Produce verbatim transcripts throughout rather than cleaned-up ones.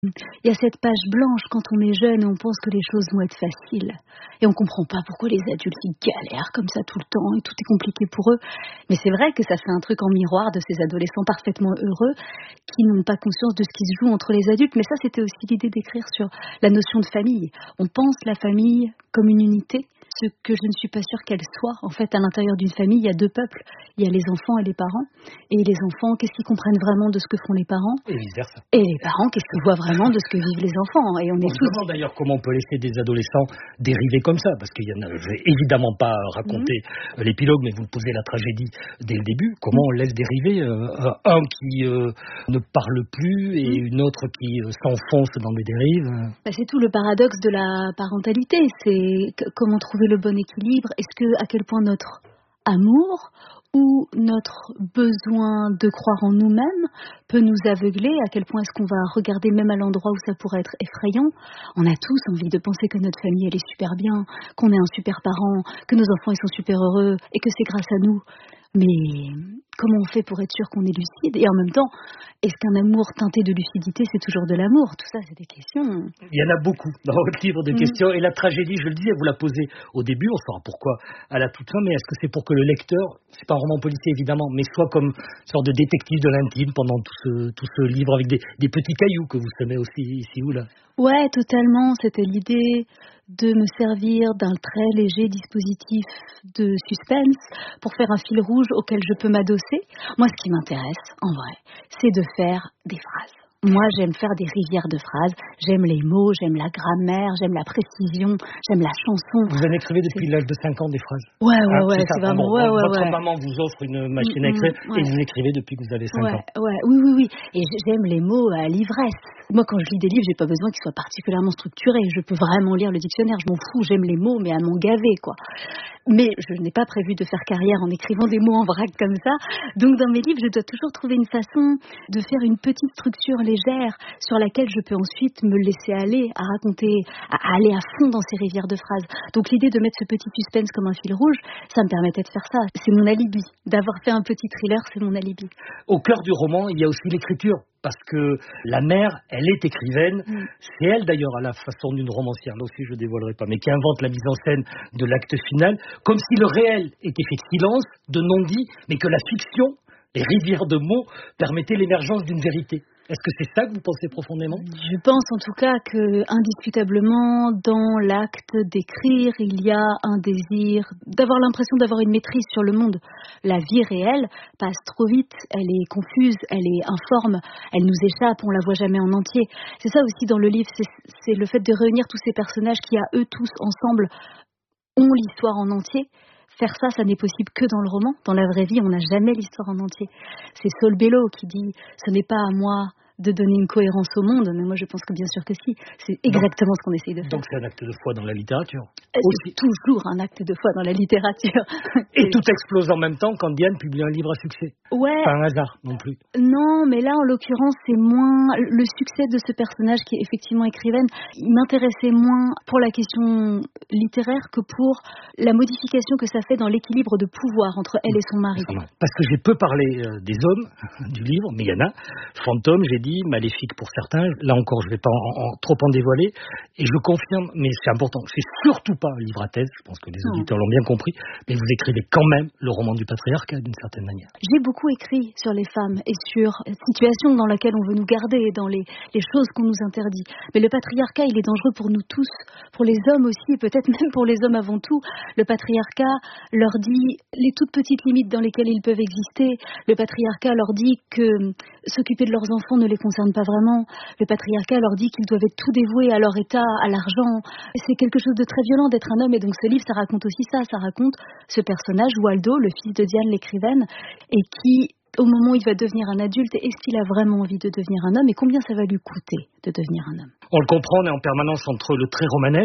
Il y a cette page blanche quand on est jeune et on pense que les choses vont être faciles. Et on comprend pas pourquoi les adultes ils galèrent comme ça tout le temps et tout est compliqué pour eux. Mais c'est vrai que ça fait un truc en miroir de ces adolescents parfaitement heureux qui n'ont pas conscience de ce qui se joue entre les adultes. Mais ça, c'était aussi l'idée d'écrire sur la notion de famille. On pense la famille comme une unité, ce que je ne suis pas sûre qu'elle soit. En fait, à l'intérieur d'une famille, il y a deux peuples. Il y a les enfants et les parents. Et les enfants, qu'est-ce qu'ils comprennent vraiment de ce que font les parents ? Et vice-versa. Et les parents, qu'est-ce qu'ils voient vraiment de ce que vivent les enfants ? Et on est On se tous... demande d'ailleurs comment on peut laisser des adolescents dériver comme ça, parce qu'il y en a, je vais évidemment pas raconter mmh. l'épilogue, mais vous posez la tragédie dès le début. Comment on laisse dériver euh, un qui euh, ne parle plus et mmh. une autre qui euh, s'enfonce dans des dérives. Bah, c'est tout le paradoxe de la parentalité. C'est que, comment trouver le bon équilibre. Est-ce que, à quel point notre amour ou notre besoin de croire en nous-mêmes peut nous aveugler, à quel point est-ce qu'on va regarder même à l'endroit où ça pourrait être effrayant. On a tous envie de penser que notre famille elle est super bien, qu'on est un super parent, que nos enfants ils sont super heureux et que c'est grâce à nous. Mais comment on fait pour être sûr qu'on est lucide ? Et en même temps, est-ce qu'un amour teinté de lucidité, c'est toujours de l'amour ? Tout ça, c'est des questions. Il y en a beaucoup dans votre livre de mmh. questions. Et la tragédie, je le disais, vous la posez au début, on saura pourquoi à la toute fin, mais est-ce que c'est pour que le lecteur, c'est pas un roman policier évidemment, mais soit comme une sorte de détective de l'intime pendant tout ce, tout ce livre avec des, des petits cailloux que vous semez aussi ici ou là ? Ouais, totalement. C'était l'idée de me servir d'un très léger dispositif de suspense pour faire un fil rouge auquel je peux m'adosser. Moi, ce qui m'intéresse, en vrai, c'est de faire des phrases. Moi, j'aime faire des rivières de phrases. J'aime les mots, j'aime la grammaire, j'aime la précision, j'aime la chanson. Vous en écrivez depuis c'est... l'âge de cinq ans des phrases ? Ouais, ouais, ah, ouais, c'est, c'est vraiment... bon, ouais, ouais, votre ouais. maman vous offre une machine mmh, à écrire mmh, ouais. et vous écrivez depuis que vous avez cinq ouais, ans. Ouais, oui, oui, oui. Et j'aime les mots à l'ivresse. Moi, quand je lis des livres, j'ai pas besoin qu'ils soient particulièrement structurés. Je peux vraiment lire le dictionnaire, je m'en fous. J'aime les mots, mais à m'en gaver, quoi. Mais je n'ai pas prévu de faire carrière en écrivant des mots en vrac comme ça. Donc, dans mes livres, je dois toujours trouver une façon de faire une petite structure légère sur laquelle je peux ensuite me laisser aller à raconter, à aller à fond dans ces rivières de phrases. Donc, l'idée de mettre ce petit suspense comme un fil rouge, ça me permettait de faire ça. C'est mon alibi. D'avoir fait un petit thriller, c'est mon alibi. Au cœur du roman, il y a aussi l'écriture. Parce que la mère, elle est écrivaine. Mm. C'est elle d'ailleurs, à la façon d'une romancière, là aussi je ne dévoilerai pas, mais qui invente la mise en scène de l'acte final, comme si le réel était fait de silence, de non-dit, mais que la fiction, les rivières de mots, permettaient l'émergence d'une vérité. Est-ce que c'est ça que vous pensez profondément ? Je pense en tout cas que, indiscutablement, dans l'acte d'écrire, il y a un désir d'avoir l'impression d'avoir une maîtrise sur le monde. La vie réelle passe trop vite, elle est confuse, elle est informe, elle nous échappe, on la voit jamais en entier. C'est ça aussi dans le livre, c'est, c'est le fait de réunir tous ces personnages qui, à eux tous ensemble, ont l'histoire en entier. Faire ça, ça n'est possible que dans le roman. Dans la vraie vie, on n'a jamais l'histoire en entier. C'est Saul Bellow qui dit « Ce n'est pas à moi de donner une cohérence au monde », mais moi je pense que bien sûr que si. C'est exactement donc, ce qu'on essaye de faire. Donc c'est un acte de foi dans la littérature. C'est toujours un acte de foi dans la littérature. Et tout explose en même temps quand Diane publie un livre à succès. Ouais. Pas un hasard non plus. Non, mais là en l'occurrence c'est moins le succès de ce personnage qui est effectivement écrivaine. Il m'intéressait moins pour la question littéraire que pour la modification que ça fait dans l'équilibre de pouvoir entre elle et son mari. Parce que j'ai peu parlé euh, des hommes du livre, mais il y en a. Fantôme, j'ai dit, maléfique pour certains. Là encore, je ne vais pas en, en, trop en dévoiler. Et je confirme, mais c'est important, c'est surtout pas un livre à thèse. Je pense que les auditeurs l'ont bien compris. Mais vous écrivez quand même le roman du patriarcat d'une certaine manière. J'ai beaucoup écrit sur les femmes et sur la situation dans laquelle on veut nous garder, dans les, les choses qu'on nous interdit. Mais le patriarcat, il est dangereux pour nous tous, pour les hommes aussi, et peut-être même pour les hommes avant tout. Le patriarcat leur dit les toutes petites limites dans lesquelles ils peuvent exister. Le patriarcat leur dit que s'occuper de leurs enfants ne les concerne pas vraiment. Le patriarcat leur dit qu'ils doivent être tout dévoués à leur état, à l'argent. C'est quelque chose de très violent d'être un homme, et donc ce livre, ça raconte aussi ça. Ça raconte ce personnage, Waldo, le fils de Diane l'écrivaine, et qui, au moment où il va devenir un adulte, est-ce qu'il a vraiment envie de devenir un homme, et combien ça va lui coûter de devenir un homme ? On le comprend, on est en permanence entre le très romanesque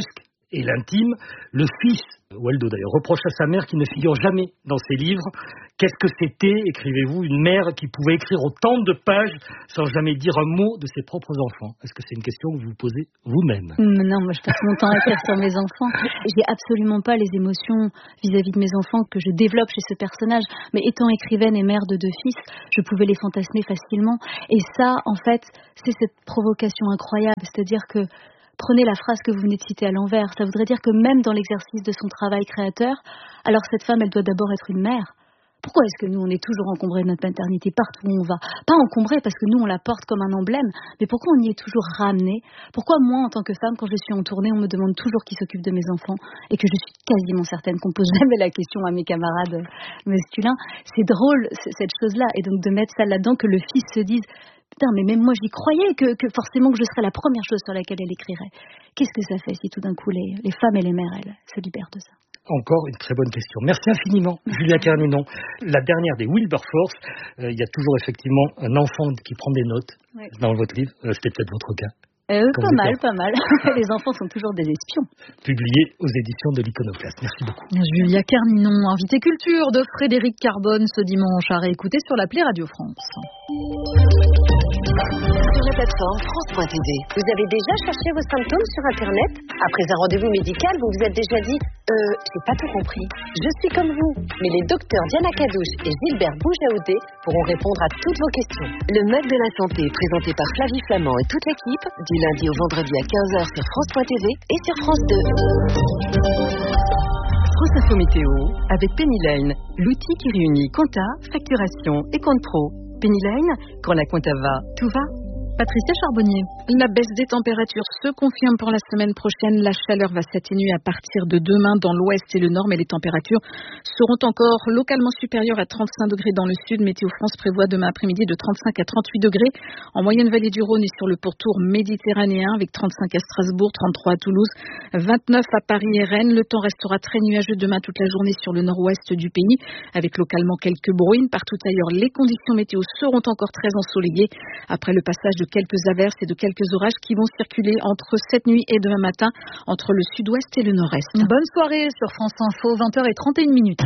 et l'intime. Le fils, Waldo d'ailleurs, reproche à sa mère qui ne figure jamais dans ses livres. Qu'est-ce que c'était, écrivez-vous, une mère qui pouvait écrire autant de pages sans jamais dire un mot de ses propres enfants? Est-ce que c'est une question que vous vous posez vous-même? Non, moi je passe mon temps à écrire sur mes enfants. J'ai absolument pas les émotions vis-à-vis de mes enfants que je développe chez ce personnage. Mais étant écrivaine et mère de deux fils, je pouvais les fantasmer facilement. Et ça, en fait, c'est cette provocation incroyable. C'est-à-dire que prenez la phrase que vous venez de citer à l'envers. Ça voudrait dire que même dans l'exercice de son travail créateur, alors cette femme, elle doit d'abord être une mère. Pourquoi est-ce que nous, on est toujours encombrés de notre maternité partout où on va? Pas encombrés parce que nous, on la porte comme un emblème, mais pourquoi on y est toujours ramené? Pourquoi moi, en tant que femme, quand je suis en tournée, on me demande toujours qui s'occupe de mes enfants et que je suis quasiment certaine qu'on pose jamais la question à mes camarades masculins? C'est drôle, cette chose-là, et donc de mettre ça là-dedans, que le fils se dise « Putain, mais même moi, j'y croyais que, que forcément que je serais la première chose sur laquelle elle écrirait. » Qu'est-ce que ça fait si tout d'un coup, les, les femmes et les mères, elles, se libèrent de ça? Encore une très bonne question. Merci infiniment, Julia Kernunon. La dernière des Wilberforce, euh, il y a toujours effectivement un enfant qui prend des notes oui. dans votre livre. Euh, c'était peut-être votre cas. Euh, pas mal, pas mal. Les enfants sont toujours des espions. Publié aux éditions de l'Iconoclaste. Merci beaucoup. Julia Kernunon, invité culture de Frédéric Carbone ce dimanche, à réécouter sur l'appli Radio France. Sur la plateforme France point T V, vous avez déjà cherché vos symptômes sur Internet? Après un rendez-vous médical, vous vous êtes déjà dit « Euh, j'ai pas tout compris. Je suis comme vous. » Mais les docteurs Diana Cadouche et Gilbert Boujaoudé pourront répondre à toutes vos questions. Le Mug de la Santé, présenté par Flavie Flamand et toute l'équipe, du lundi au vendredi à quinze heures sur France point T V et sur France deux. France Info Météo, avec Penny Lane, l'outil qui réunit compta, facturation et compte pro. Penny Lane, quand la compta va, tout va. Patricia Charbonnier. La baisse des températures se confirme pour la semaine prochaine. La chaleur va s'atténuer à partir de demain dans l'ouest et le nord, mais les températures seront encore localement supérieures à trente-cinq degrés dans le sud. Météo France prévoit demain après-midi de trente-cinq à trente-huit degrés en moyenne vallée du Rhône et sur le pourtour méditerranéen, avec trente-cinq à Strasbourg, trente-trois à Toulouse, vingt-neuf à Paris et Rennes. Le temps restera très nuageux demain toute la journée sur le nord-ouest du pays, avec localement quelques bruines. Partout ailleurs, les conditions météo seront encore très ensoleillées après le passage de quelques averses et de quelques orages qui vont circuler entre cette nuit et demain matin entre le sud-ouest et le nord-est. Bonne soirée sur France Info, vingt heures trente et une minutes.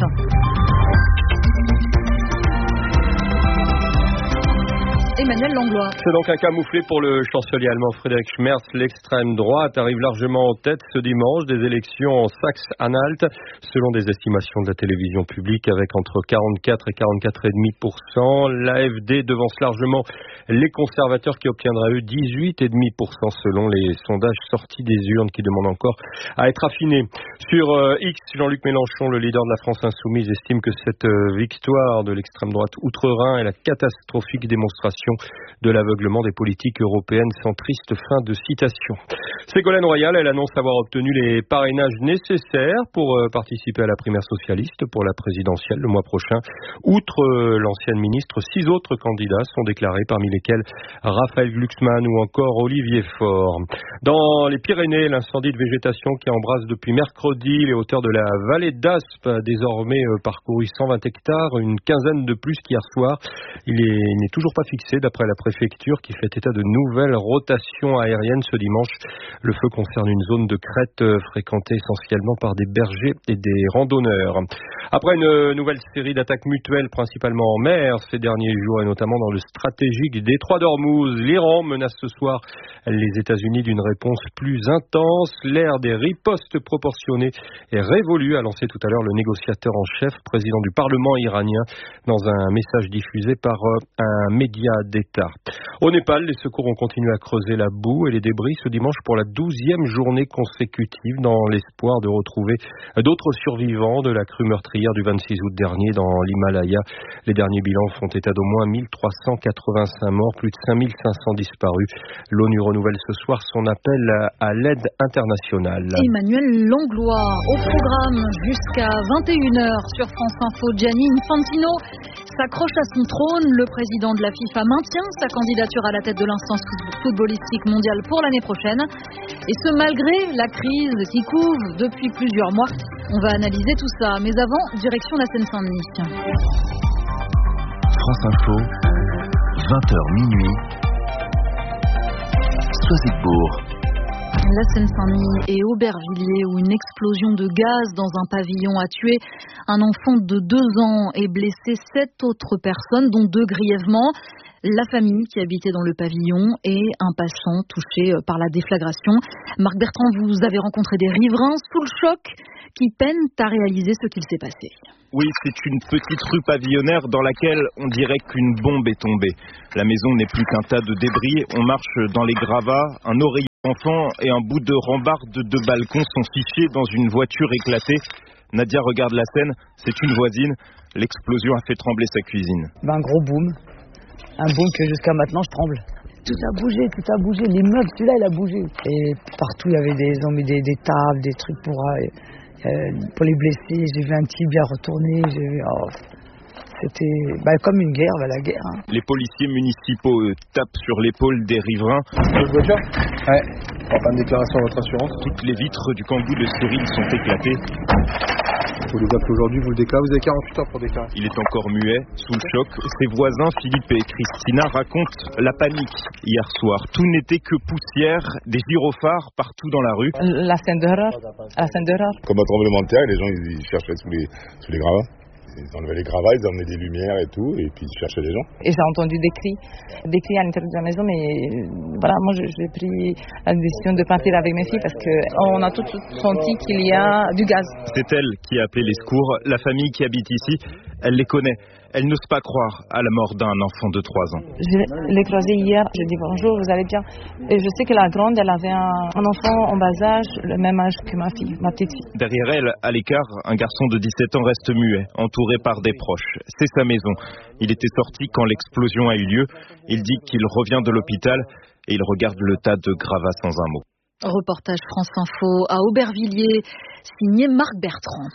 Emmanuel Langlois. C'est donc un camouflet pour le chancelier allemand Friedrich Merz. L'extrême droite arrive largement en tête ce dimanche des élections en Saxe-Anhalt, selon des estimations de la télévision publique, avec entre quarante-quatre et quarante-quatre virgule cinq pour cent. L'A F D devance largement les conservateurs qui obtiendraient eux dix-huit virgule cinq pour cent selon les sondages sortis des urnes qui demandent encore à être affinés. Sur euh, X, Jean-Luc Mélenchon, le leader de la France Insoumise, estime que cette euh, victoire de l'extrême droite outre-Rhin est la catastrophique démonstration de l'aveuglement des politiques européennes centristes. Fin de citation. Ségolène Royal, elle annonce avoir obtenu les parrainages nécessaires pour euh, participer à la primaire socialiste pour la présidentielle le mois prochain. Outre euh, l'ancienne ministre, six autres candidats sont déclarés, parmi lesquels Raphaël Glucksmann ou encore Olivier Faure. Dans les Pyrénées, l'incendie de végétation qui embrase depuis mercredi les hauteurs de la vallée d'Aspe a désormais euh, parcouru cent vingt hectares, une quinzaine de plus qu'hier soir. Il est, il n'est toujours pas fixé d'après la préfecture qui fait état de nouvelles rotations aériennes ce dimanche. Le feu concerne une zone de crête fréquentée essentiellement par des bergers et des randonneurs. Après une nouvelle série d'attaques mutuelles, principalement en mer ces derniers jours et notamment dans le stratégique détroit d'Ormuz, l'Iran menace ce soir les États-Unis d'une réponse plus intense. L'ère des ripostes proportionnées est révolue, a lancé tout à l'heure le négociateur en chef, président du Parlement iranien, dans un message diffusé par un média d'État. Au Népal, les secours ont continué à creuser la boue et les débris ce dimanche pour la douzième journée consécutive dans l'espoir de retrouver d'autres survivants de la crue meurtrière du vingt-six août dernier dans l'Himalaya. Les derniers bilans font état d'au moins mille trois cent quatre-vingt-cinq morts, plus de cinq mille cinq cents disparus. L'ONU renouvelle ce soir son appel à l'aide internationale. Emmanuel Langlois, au programme jusqu'à vingt et une heures sur France Info. Gianni Infantino s'accroche à son trône. Le président de la FIFA maintient sa candidature à la tête de l'instance footballistique mondiale pour l'année prochaine. Et ce malgré la crise qui couve depuis plusieurs mois. On va analyser tout ça. Mais avant, direction la Seine-Saint-Denis. France Info, vingt heures minuit, Soisigbourg. La Seine-Saint-Denis et Aubervilliers, où une explosion de gaz dans un pavillon a tué un enfant de deux ans et blessé sept autres personnes, dont deux grièvement. La famille qui habitait dans le pavillon et un passant touché par la déflagration. Marc Bertrand, vous avez rencontré des riverains sous le choc qui peinent à réaliser ce qu'il s'est passé. Oui, c'est une petite rue pavillonnaire dans laquelle on dirait qu'une bombe est tombée. La maison n'est plus qu'un tas de débris. On marche dans les gravats. Un oreiller d'enfant et un bout de rambarde de balcon sont fichés dans une voiture éclatée. Nadia regarde la scène. C'est une voisine. L'explosion a fait trembler sa cuisine. Ben, un gros boom. Un boom que jusqu'à maintenant je tremble. Tout a bougé, tout a bougé. Les meubles, celui-là, il a bougé. Et partout, il y avait des, on met des, des tables, des trucs pour, euh, pour les blessés. J'ai vu un tibia retourner. J'ai vu, oh, c'était bah, comme une guerre, bah, la guerre. Hein. Les policiers municipaux euh, tapent sur l'épaule des riverains. Votre voiture ? Ouais. On va faire une déclaration à votre assurance. Toutes les vitres du Kangoo de Cyril sont éclatées. Vous les appelez aujourd'hui, vous le déclarez, vous avez quarante-huit heures pour déclarer. Il est encore muet, sous le choc. Ses voisins, Philippe et Christina, racontent la panique hier soir. Tout n'était que poussière, des gyrophares partout dans la rue. La scène d'horreur. La scène d'horreur. Comme un tremblement de terre, les gens ils, ils cherchaient sous les, sous les gravats. Ils enlevaient les gravats, ils emmenaient des lumières et tout, et puis ils cherchaient les gens. Et j'ai entendu des cris, des cris à l'intérieur de la maison, mais voilà, moi j'ai pris la décision de partir avec mes filles parce qu'on a tous senti qu'il y a du gaz. C'est elle qui a appelé les secours. La famille qui habite ici, elle les connaît. Elle n'ose pas croire à la mort d'un enfant de trois ans. Je l'ai croisée hier, je dis bonjour, vous allez bien. Et je sais que la grande, elle avait un, un enfant en bas âge, le même âge que ma fille, ma petite fille. Derrière elle, à l'écart, un garçon de dix-sept ans reste muet, entouré par des proches. C'est sa maison. Il était sorti quand l'explosion a eu lieu. Il dit qu'il revient de l'hôpital et il regarde le tas de gravats sans un mot. Reportage France Info à Aubervilliers, signé Marc Bertrand.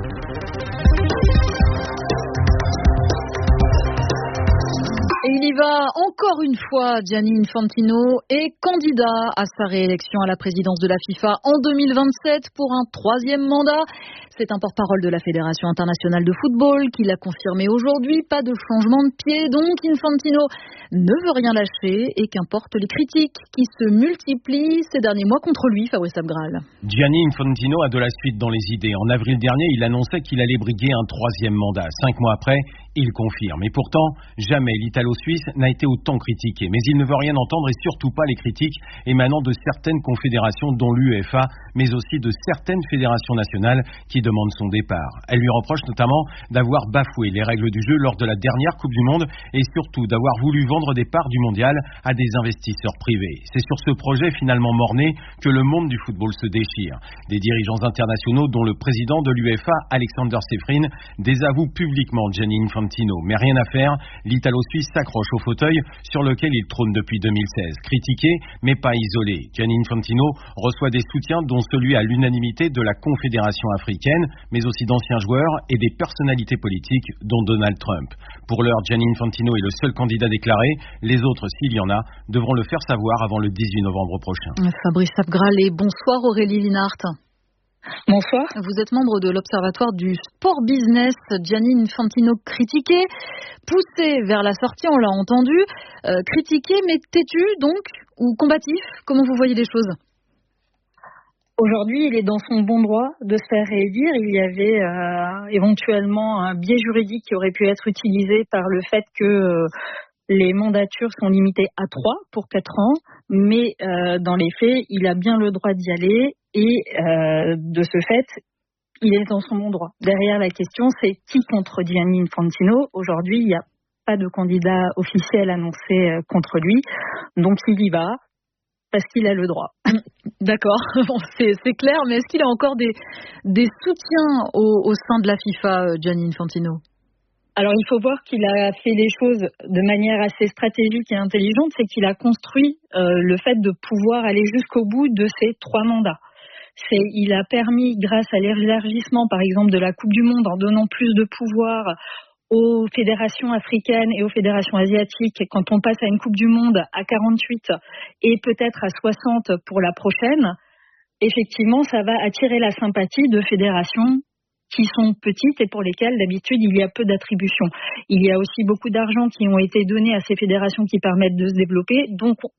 Et il y va encore une fois, Gianni Infantino est candidat à sa réélection à la présidence de la FIFA en deux mille vingt-sept pour un troisième mandat. C'est un porte-parole de la Fédération internationale de football qui l'a confirmé aujourd'hui. Pas de changement de pied, donc Infantino ne veut rien lâcher et qu'importe les critiques qui se multiplient ces derniers mois contre lui, Fabrice Abgral. Gianni Infantino a de la suite dans les idées. En avril dernier, il annonçait qu'il allait briguer un troisième mandat. Cinq mois après, il confirme. Et pourtant, jamais l'Italo-Suisse n'a été autant critiqué. Mais il ne veut rien entendre et surtout pas les critiques émanant de certaines confédérations, dont l'U E F A, mais aussi de certaines fédérations nationales qui demandent son départ. Elle lui reproche notamment d'avoir bafoué les règles du jeu lors de la dernière Coupe du Monde et surtout d'avoir voulu vendre des parts du mondial à des investisseurs privés. C'est sur ce projet finalement mort-né que le monde du football se déchire. Des dirigeants internationaux, dont le président de l'U E F A, Alexander Sefrin, désavouent publiquement Gianni Infantino. Mais rien à faire, l'Italo-Suisse s'accroche au fauteuil sur lequel il trône depuis deux mille seize. Critiqué, mais pas isolé. Gianni Infantino reçoit des soutiens, dont celui à l'unanimité de la Confédération africaine, mais aussi d'anciens joueurs et des personnalités politiques, dont Donald Trump. Pour l'heure, Gianni Infantino est le seul candidat déclaré. Les autres, s'il y en a, devront le faire savoir avant le dix-huit novembre prochain. Fabrice Abgral et bonsoir Aurélie Linhart. Bonsoir. Vous êtes membre de l'Observatoire du sport business. Gianni Infantino critiqué, poussé vers la sortie, on l'a entendu. Euh, critiqué, mais têtu donc, ou combatif? Comment vous voyez les choses? Aujourd'hui, il est dans son bon droit de se faire réélire. Il y avait euh, éventuellement un biais juridique qui aurait pu être utilisé par le fait que euh, les mandatures sont limitées à trois pour quatre ans, mais euh, dans les faits, il a bien le droit d'y aller et euh, de ce fait, il est dans son bon droit. Derrière la question, c'est qui contre Gianni Infantino? Aujourd'hui, il n'y a pas de candidat officiel annoncé contre lui, donc il y va parce qu'il a le droit. D'accord, bon, c'est, c'est clair, mais est-ce qu'il a encore des, des soutiens au, au sein de la FIFA, Gianni Infantino? Alors, il faut voir qu'il a fait les choses de manière assez stratégique et intelligente, c'est qu'il a construit euh, le fait de pouvoir aller jusqu'au bout de ses trois mandats. C'est, il a permis, grâce à l'élargissement, par exemple, de la Coupe du Monde, en donnant plus de pouvoir aux fédérations africaines et aux fédérations asiatiques, quand on passe à une Coupe du Monde à quarante-huit et peut-être à soixante pour la prochaine, effectivement, ça va attirer la sympathie de fédérations qui sont petites et pour lesquelles, d'habitude, il y a peu d'attributions. Il y a aussi beaucoup d'argent qui ont été donnés à ces fédérations qui permettent de se développer. Donc,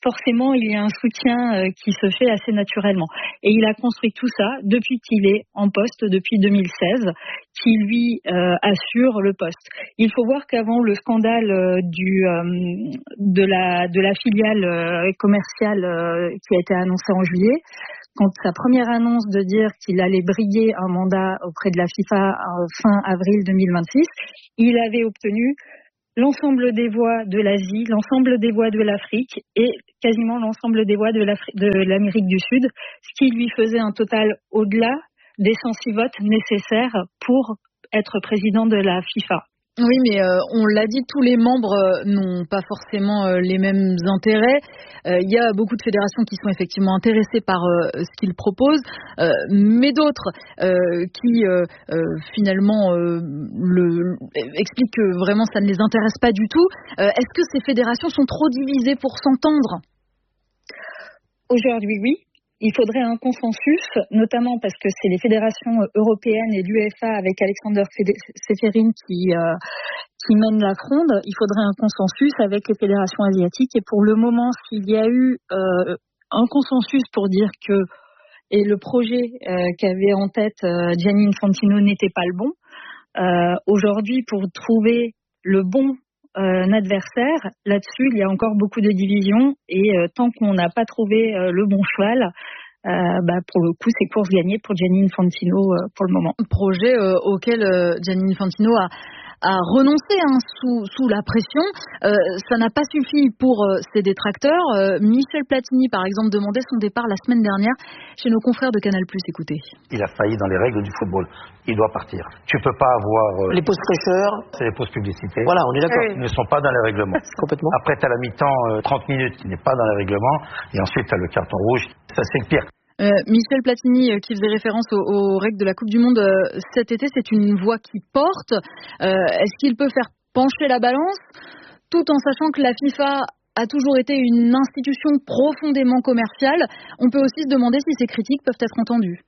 forcément, il y a un soutien euh, qui se fait assez naturellement. Et il a construit tout ça depuis qu'il est en poste, depuis deux mille seize, qui lui euh, assure le poste. Il faut voir qu'avant le scandale euh, du, euh, de, la, de la filiale euh, commerciale euh, qui a été annoncée en juillet, quand sa première annonce de dire qu'il allait briguer un mandat auprès de la FIFA euh, fin avril deux mille vingt-six, il avait obtenu l'ensemble des voix de l'Asie, l'ensemble des voix de l'Afrique et quasiment l'ensemble des voix de, de l'Amérique du Sud, ce qui lui faisait un total au-delà des cent six votes nécessaires pour être président de la FIFA. Oui, mais euh, on l'a dit, tous les membres euh, n'ont pas forcément euh, les mêmes intérêts. Euh, il y a beaucoup de fédérations qui sont effectivement intéressées par euh, ce qu'ils proposent, euh, mais d'autres euh, qui euh, euh, finalement euh, le, expliquent que vraiment ça ne les intéresse pas du tout. Euh, est-ce que ces fédérations sont trop divisées pour s'entendre ? Aujourd'hui, oui. Il faudrait un consensus, notamment parce que c'est les fédérations européennes et l'UEFA avec Alexander Seferin qui, euh, qui mènent la fronde. Il faudrait un consensus avec les fédérations asiatiques. Et pour le moment, s'il y a eu euh, un consensus pour dire que et le projet euh, qu'avait en tête euh, Gianni Infantino n'était pas le bon, euh, aujourd'hui, pour trouver le bon un adversaire, là-dessus, il y a encore beaucoup de divisions et euh, tant qu'on n'a pas trouvé euh, le bon cheval, euh, bah, pour le coup, c'est course gagnée pour Gianni Infantino euh, pour le moment. Projet euh, auquel euh, Gianni Infantino a, a renoncé hein, sous, sous la pression. Euh, ça n'a pas suffi pour euh, ses détracteurs. Euh, Michel Platini, par exemple, demandait son départ la semaine dernière chez nos confrères de Canal+. Écoutez. Il a failli dans les règles du football. Il doit partir. Tu peux pas avoir... Euh, les pauses fraîcheurs. C'est les pauses publicités. Voilà, on est d'accord. Ils ne sont pas dans les règlements. Complètement. Après, tu as la mi-temps, euh, trente minutes, qui n'est pas dans les règlements. Et ensuite, tu as le carton rouge. Ça, c'est le pire. Euh, Michel Platini, euh, qui faisait référence aux, aux règles de la Coupe du Monde euh, cet été, c'est une voix qui porte. Euh, est-ce qu'il peut faire pencher la balance, tout en sachant que la FIFA a toujours été une institution profondément commerciale? On peut aussi se demander si ces critiques peuvent être entendues.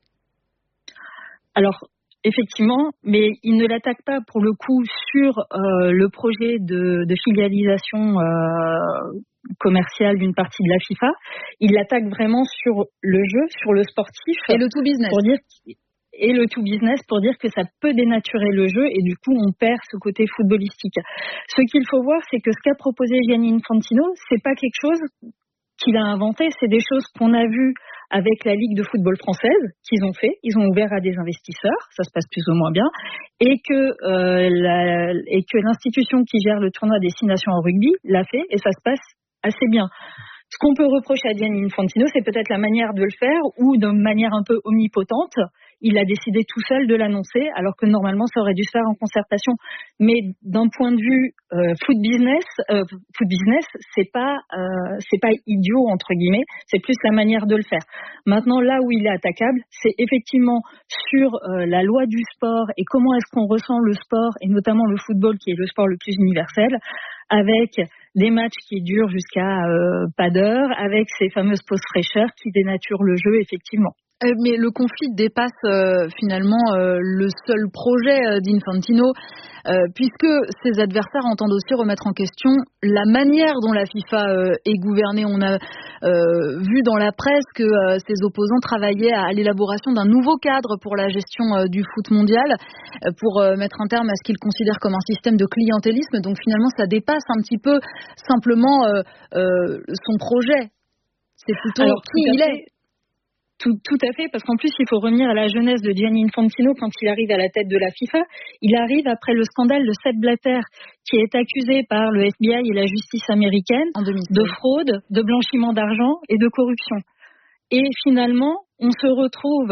Alors, effectivement, mais il ne l'attaque pas pour le coup sur euh, le projet de, de filialisation euh, commerciale d'une partie de la FIFA. Il l'attaque vraiment sur le jeu, sur le sportif. Et le tout business. Pour dire, et le tout business pour dire que ça peut dénaturer le jeu et du coup on perd ce côté footballistique. Ce qu'il faut voir, c'est que ce qu'a proposé Gianni Infantino, c'est pas quelque chose qu'il a inventé, c'est des choses qu'on a vues avec la Ligue de football française qu'ils ont fait. Ils ont ouvert à des investisseurs, ça se passe plus ou moins bien, et que euh, la, et que l'institution qui gère le tournoi des six nations en rugby l'a fait et ça se passe assez bien. Ce qu'on peut reprocher à Gianni Infantino, c'est peut-être la manière de le faire ou de manière un peu omnipotente. Il a décidé tout seul de l'annoncer, alors que normalement ça aurait dû se faire en concertation. Mais d'un point de vue euh, foot business, euh, foot business, c'est pas euh, c'est pas idiot entre guillemets. C'est plus la manière de le faire. Maintenant, là où il est attaquable, c'est effectivement sur euh, la loi du sport et comment est-ce qu'on ressent le sport et notamment le football qui est le sport le plus universel, avec des matchs qui durent jusqu'à euh, pas d'heure, avec ces fameuses pauses fraîcheurs qui dénaturent le jeu effectivement. Euh, mais le conflit dépasse euh, finalement euh, le seul projet euh, d'Infantino, euh, puisque ses adversaires entendent aussi remettre en question la manière dont la FIFA euh, est gouvernée. On a euh, vu dans la presse que euh, ses opposants travaillaient à, à l'élaboration d'un nouveau cadre pour la gestion euh, du foot mondial, euh, pour euh, mettre un terme à ce qu'ils considèrent comme un système de clientélisme. Donc finalement, ça dépasse un petit peu simplement euh, euh, son projet. C'est plutôt Alors, qui il est. Tout, tout à fait, parce qu'en plus, il faut revenir à la jeunesse de Gianni Infantino quand il arrive à la tête de la FIFA. Il arrive après le scandale de Sepp Blatter, qui est accusé par le F B I et la justice américaine de fraude, de blanchiment d'argent et de corruption. Et finalement, on se retrouve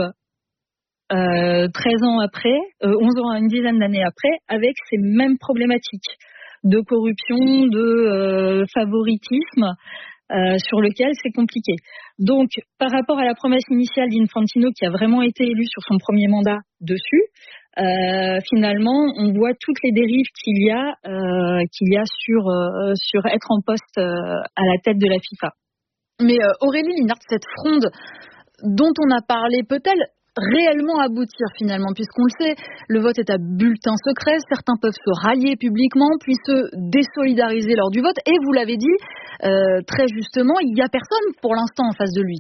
euh, treize ans après, euh, onze ans, une dizaine d'années après, avec ces mêmes problématiques de corruption, de euh, favoritisme. Euh, sur lequel c'est compliqué. Donc, par rapport à la promesse initiale d'Infantino, qui a vraiment été élu sur son premier mandat dessus, euh, finalement, on voit toutes les dérives qu'il y a, euh, qu'il y a sur, euh, sur être en poste euh, à la tête de la FIFA. Mais euh, Aurélie Linhart, cette fronde dont on a parlé, peut-elle réellement aboutir finalement, puisqu'on le sait, le vote est à bulletin secret, certains peuvent se rallier publiquement, puis se désolidariser lors du vote, et vous l'avez dit, euh, très justement, il n'y a personne pour l'instant en face de lui.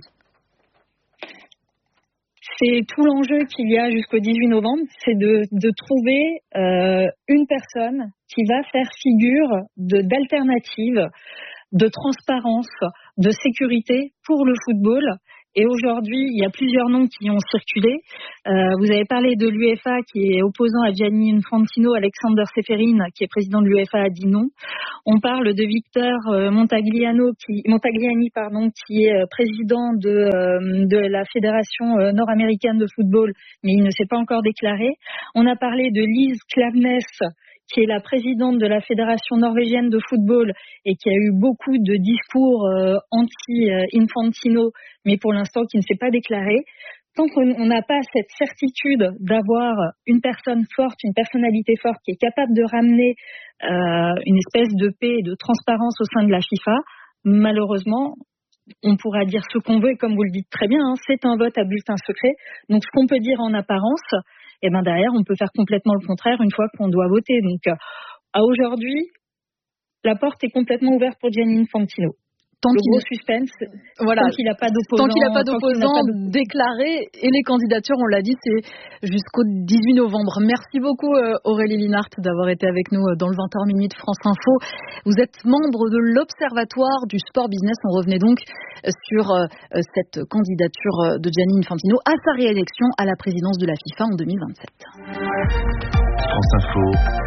C'est tout l'enjeu qu'il y a jusqu'au dix-huit novembre, c'est de, de trouver euh, une personne qui va faire figure de, d'alternative, de transparence, de sécurité pour le football. Et aujourd'hui, il y a plusieurs noms qui ont circulé. Euh, vous avez parlé de l'UEFA qui est opposant à Gianni Infantino. Alexander Seferin, qui est président de l'UEFA, a dit non. On parle de Victor Montagliano, qui, Montagliani, pardon, qui est président de, euh, de la Fédération nord-américaine de football, mais il ne s'est pas encore déclaré. On a parlé de Lise Klaveness, qui est la présidente de la Fédération norvégienne de football et qui a eu beaucoup de discours euh, anti-Infantino, mais pour l'instant qui ne s'est pas déclaré. Tant qu'on n'a pas cette certitude d'avoir une personne forte, une personnalité forte qui est capable de ramener euh, une espèce de paix et de transparence au sein de la FIFA, malheureusement, on pourra dire ce qu'on veut et comme vous le dites très bien, hein, c'est un vote à bulletin secret. Donc ce qu'on peut dire en apparence, et ben derrière, on peut faire complètement le contraire une fois qu'on doit voter. Donc, euh, à aujourd'hui, la porte est complètement ouverte pour Gianni Infantino. Tant le gros suspense, voilà. tant qu'il n'a pas d'opposant, tant qu'il n'a pas d'opposant déclaré, et les candidatures, on l'a dit, c'est jusqu'au dix-huit novembre. Merci beaucoup Aurélie Linhart d'avoir été avec nous dans le vingt heures Minute France Info. Vous êtes membre de l'Observatoire du Sport Business. On revenait donc sur cette candidature de Gianni Infantino à sa réélection à la présidence de la FIFA en deux mille vingt-sept. France Info.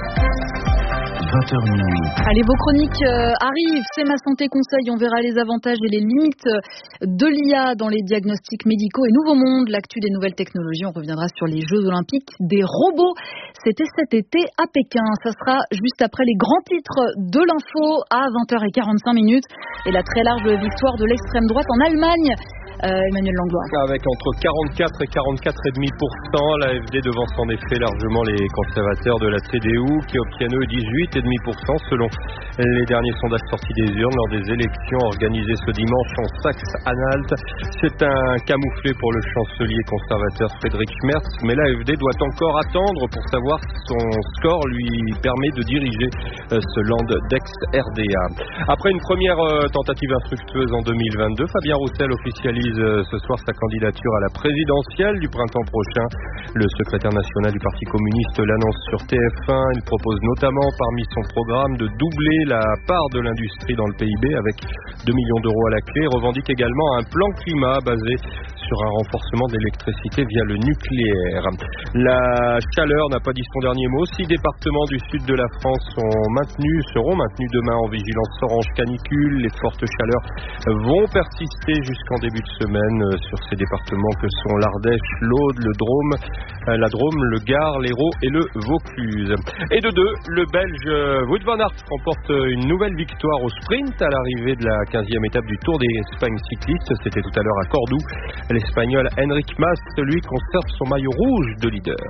vingt heures minuit. Allez, vos chroniques euh, arrivent. C'est Ma Santé Conseil. On verra les avantages et les limites de l'I A dans les diagnostics médicaux. Et Nouveau Monde, l'actu des nouvelles technologies. On reviendra sur les Jeux Olympiques des robots. C'était cet été à Pékin. Ça sera juste après les grands titres de l'info à vingt heures quarante-cinq minutes. Et la très large victoire de l'extrême droite en Allemagne. Euh, Emmanuel Langlois. Avec entre quarante-quatre et quarante-quatre virgule cinq pour cent, l'A F D devance en effet largement les conservateurs de la C D U qui obtiennent eux dix-huit virgule cinq pour cent selon les derniers sondages sortis des urnes lors des élections organisées ce dimanche en Saxe-Anhalt. C'est un camouflet pour le chancelier conservateur Friedrich Merz, mais l'A F D doit encore attendre pour savoir si son score lui permet de diriger ce land d'ex-R D A. Après une première tentative infructueuse en deux mille vingt-deux, Fabien Roussel officialise ce soir sa candidature à la présidentielle du printemps prochain. Le secrétaire national du Parti communiste l'annonce sur T F un. Il propose notamment parmi son programme de doubler la part de l'industrie dans le P I B avec deux millions d'euros à la clé. Il revendique également un plan climat basé sur un renforcement de l'électricité via le nucléaire. La chaleur n'a pas dit son dernier mot. Six départements du sud de la France sont maintenus, seront maintenus demain en vigilance orange canicule. Les fortes chaleurs vont persister jusqu'en début de semaine sur ces départements que sont l'Ardèche, l'Aude, le Drôme, la Drôme, le Gard, l'Hérault et le Vaucluse. Et de deux, le Belge Wout van Aert remporte une nouvelle victoire au sprint à l'arrivée de la quinzième étape du Tour d'Espagne cycliste. C'était tout à l'heure à Cordoue. L'Espagnol Enric Mas, lui, conserve son maillot rouge de leader.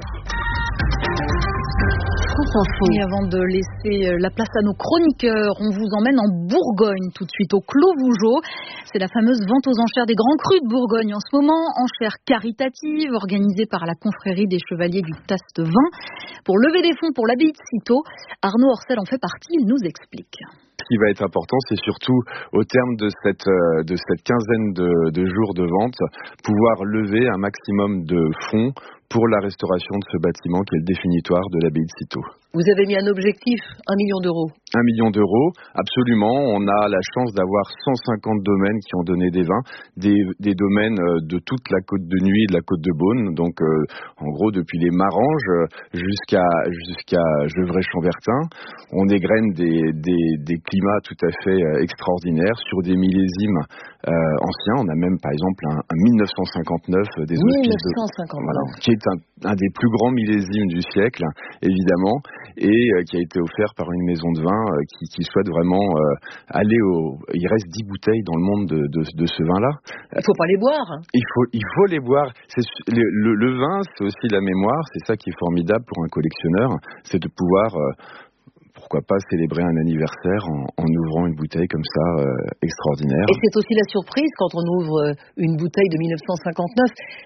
Et avant de laisser la place à nos chroniqueurs, on vous emmène en Bourgogne tout de suite, au Clos Vougeot. C'est la fameuse vente aux enchères des grands crus de Bourgogne en ce moment, enchères caritatives organisées par la confrérie des chevaliers du Taste Vin. Pour lever des fonds pour l'abbaye de Cîteaux, Arnaud Orcel en fait partie, il nous explique. Ce qui va être important, c'est surtout au terme de cette, de cette quinzaine de, de jours de vente, pouvoir lever un maximum de fonds pour la restauration de ce bâtiment qui est le définitoire de l'abbaye de Cîteaux. Vous avez mis un objectif, un million d'euros. Un million d'euros, absolument. On a la chance d'avoir cent cinquante domaines qui ont donné des vins, des, des domaines de toute la côte de Nuit et de la côte de Beaune. Donc, euh, en gros, depuis les Maranges jusqu'à jusqu'à Gevrey-Chambertin, on égrène des, des, des climats tout à fait extraordinaires sur des millésimes euh, anciens. On a même, par exemple, un, un mille neuf cent cinquante-neuf des hospices mille neuf cent cinquante-neuf. Voilà, qui est un, un des plus grands millésimes du siècle, évidemment, et euh, qui a été offert par une maison de vin euh, qui, qui souhaite vraiment euh, aller au... Il reste dix bouteilles dans le monde de, de, de ce vin-là. Il ne faut pas les boire. Il faut, il faut les boire. C'est, le, le, le vin, c'est aussi la mémoire. C'est ça qui est formidable pour un collectionneur. C'est de pouvoir... Euh, pourquoi pas célébrer un anniversaire en, en ouvrant une bouteille comme ça, euh, extraordinaire. Et c'est aussi la surprise quand on ouvre une bouteille de mille neuf cent cinquante-neuf.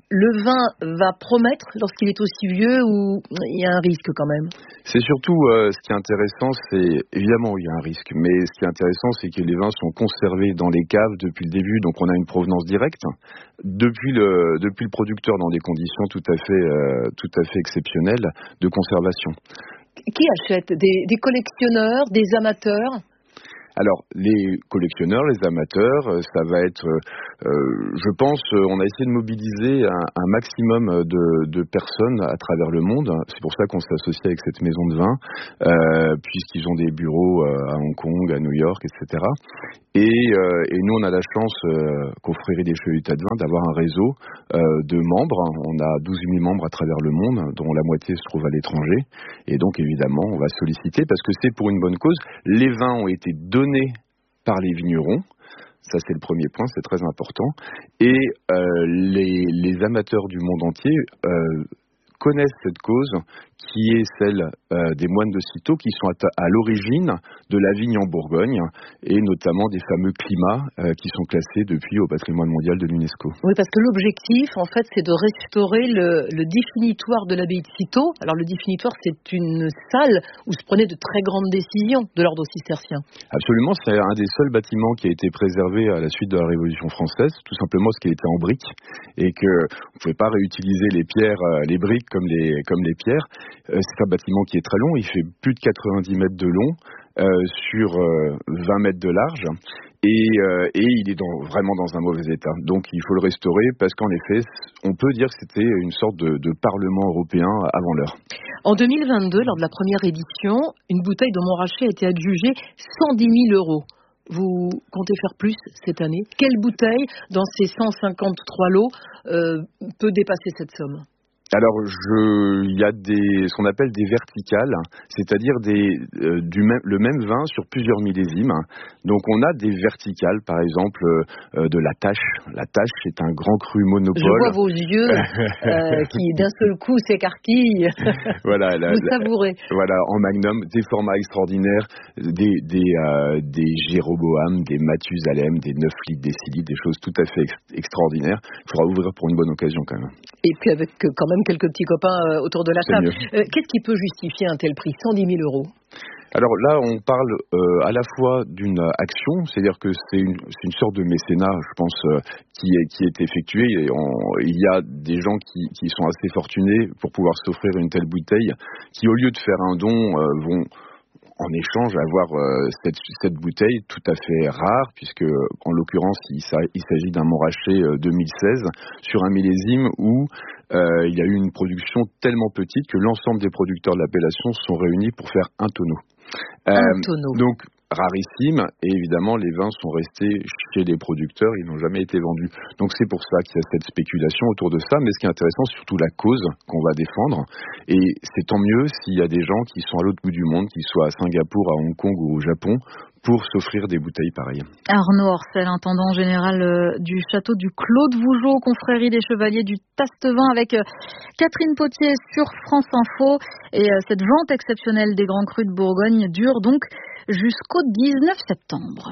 le vin va promettre lorsqu'il est aussi vieux ou il y a un risque quand même? C'est surtout, euh, ce qui est intéressant, c'est évidemment il y a un risque, mais ce qui est intéressant, c'est que les vins sont conservés dans les caves depuis le début, donc on a une provenance directe depuis le depuis le producteur dans des conditions tout à fait euh, tout à fait exceptionnelles de conservation. Qui achète? Des, des collectionneurs, des amateurs? Alors, les collectionneurs, les amateurs, ça va être, euh, je pense, on a essayé de mobiliser un, un maximum de, de personnes à travers le monde. C'est pour ça qu'on s'est associé avec cette maison de vin, euh, puisqu'ils ont des bureaux à Hong Kong, à New York, et cetera. Et, euh, et nous, on a la chance, euh, Confrérie des Chevaliers de Vin, d'avoir un réseau euh, de membres. On a douze mille membres à travers le monde, dont la moitié se trouve à l'étranger. Et donc, évidemment, on va solliciter, parce que c'est pour une bonne cause. Les vins ont été donnés par les vignerons. Ça, c'est le premier point, c'est très important. Et euh, les, les amateurs du monde entier euh, connaissent cette cause qui est celle euh, des moines de Cîteaux, qui sont à, à l'origine de la vigne en Bourgogne, et notamment des fameux climats euh, qui sont classés depuis au patrimoine mondial de l'UNESCO. Oui, parce que l'objectif, en fait, c'est de restaurer le, le définitoire de l'abbaye de Cîteaux. Alors, le définitoire, c'est une salle où se prenaient de très grandes décisions de l'ordre cistercien. Absolument, c'est un des seuls bâtiments qui a été préservé à la suite de la Révolution française, tout simplement parce qu'il était en briques, et qu'on ne pouvait pas réutiliser les pierres, les briques comme les, comme les pierres. C'est un bâtiment qui est très long, il fait plus de quatre-vingt-dix mètres de long, euh, sur euh, vingt mètres de large, et, euh, et il est dans, vraiment dans un mauvais état. Donc il faut le restaurer, parce qu'en effet, on peut dire que c'était une sorte de, de parlement européen avant l'heure. En deux mille vingt-deux, lors de la première édition, une bouteille de Montrachet a été adjugée cent dix mille euros. Vous comptez faire plus cette année? Quelle bouteille, dans ces cent cinquante-trois lots, euh, peut dépasser cette somme? Alors, je, il y a des, ce qu'on appelle des verticales, c'est-à-dire des, euh, du même, le même vin sur plusieurs millésimes. Donc, on a des verticales, par exemple, euh, de la Tâche. La Tâche, c'est un grand cru monopole. Je vois vos yeux euh, qui, d'un seul coup, s'écarquillent. Voilà, la, vous savourez. La, voilà, en magnum, des formats extraordinaires, des, des, euh, des Jéroboam, des Mathusalem, des neuf litres, des six litres, des choses tout à fait ex- extraordinaires. Il faudra ouvrir pour une bonne occasion, quand même. Et puis avec euh, quand même quelques petits copains euh, autour de la table. Euh, qu'est-ce qui peut justifier un tel prix? cent dix mille euros. Alors là, on parle euh, à la fois d'une action, c'est-à-dire que c'est une, c'est une sorte de mécénat, je pense, euh, qui, est, qui est effectué. Et on, il y a des gens qui, qui sont assez fortunés pour pouvoir s'offrir une telle bouteille, qui au lieu de faire un don, euh, vont en échange avoir euh, cette, cette bouteille tout à fait rare, puisque en l'occurrence il, il s'agit d'un Montrachet euh, deux mille seize sur un millésime où euh, il y a eu une production tellement petite que l'ensemble des producteurs de l'appellation sont réunis pour faire un tonneau. Euh, un tonneau. Donc rarissime, et évidemment les vins sont restés chez les producteurs, ils n'ont jamais été vendus. Donc c'est pour ça qu'il y a cette spéculation autour de ça, mais ce qui est intéressant, c'est surtout la cause qu'on va défendre, et c'est tant mieux s'il y a des gens qui sont à l'autre bout du monde, qu'ils soient à Singapour, à Hong Kong ou au Japon, pour s'offrir des bouteilles pareilles. Arnaud Orcel, intendant général euh, du château du Clos de Vougeot, confrérie des chevaliers du Tastevin, avec euh, Catherine Potier sur France Info. Et euh, cette vente exceptionnelle des grands crus de Bourgogne dure donc jusqu'au dix-neuf septembre.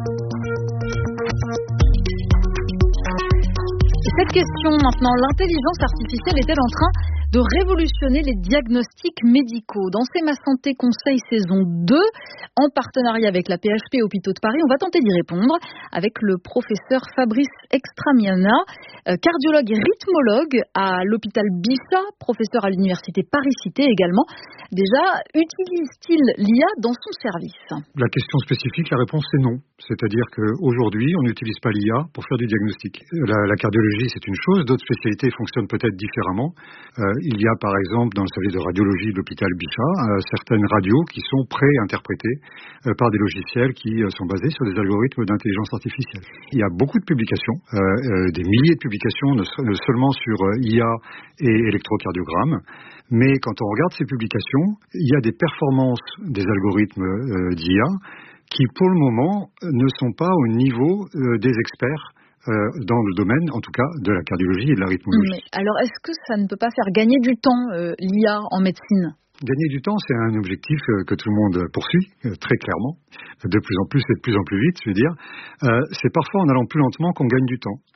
Cette question maintenant, l'intelligence artificielle est-elle en train de révolutionner les diagnostics médicaux? Dans C'est ma santé conseil saison deux, en partenariat avec la P H P Hôpitaux de Paris, on va tenter d'y répondre avec le professeur Fabrice Extramiana, euh, cardiologue et rythmologue à l'hôpital Bichat, professeur à l'université Paris-Cité également. Déjà, utilise-t-il l'I A dans son service? La question spécifique, la réponse c'est non. C'est-à-dire qu'aujourd'hui, on n'utilise pas l'I A pour faire du diagnostic. La, la cardiologie, c'est une chose, d'autres spécialités fonctionnent peut-être différemment. Euh, il y a par exemple dans le service de radiologie de l'hôpital Bichat euh, certaines radios qui sont pré-interprétées euh, par des logiciels qui euh, sont basés sur des algorithmes d'intelligence artificielle. Il y a beaucoup de publications, euh, euh, des milliers de publications, ne, ne seulement sur euh, I A et électrocardiogramme, mais quand on regarde ces publications, il y a des performances des algorithmes euh, d'I A qui pour le moment ne sont pas au niveau euh, des experts euh, dans le domaine, en tout cas, de la cardiologie et de la rythmologie. Mais alors, est-ce que ça ne peut pas faire gagner du temps, euh, l'I A en médecine? Gagner du temps, c'est un objectif euh, que tout le monde poursuit, euh, très clairement, de plus en plus et de plus en plus vite, je veux dire. Euh, c'est parfois en allant plus lentement qu'on gagne du temps.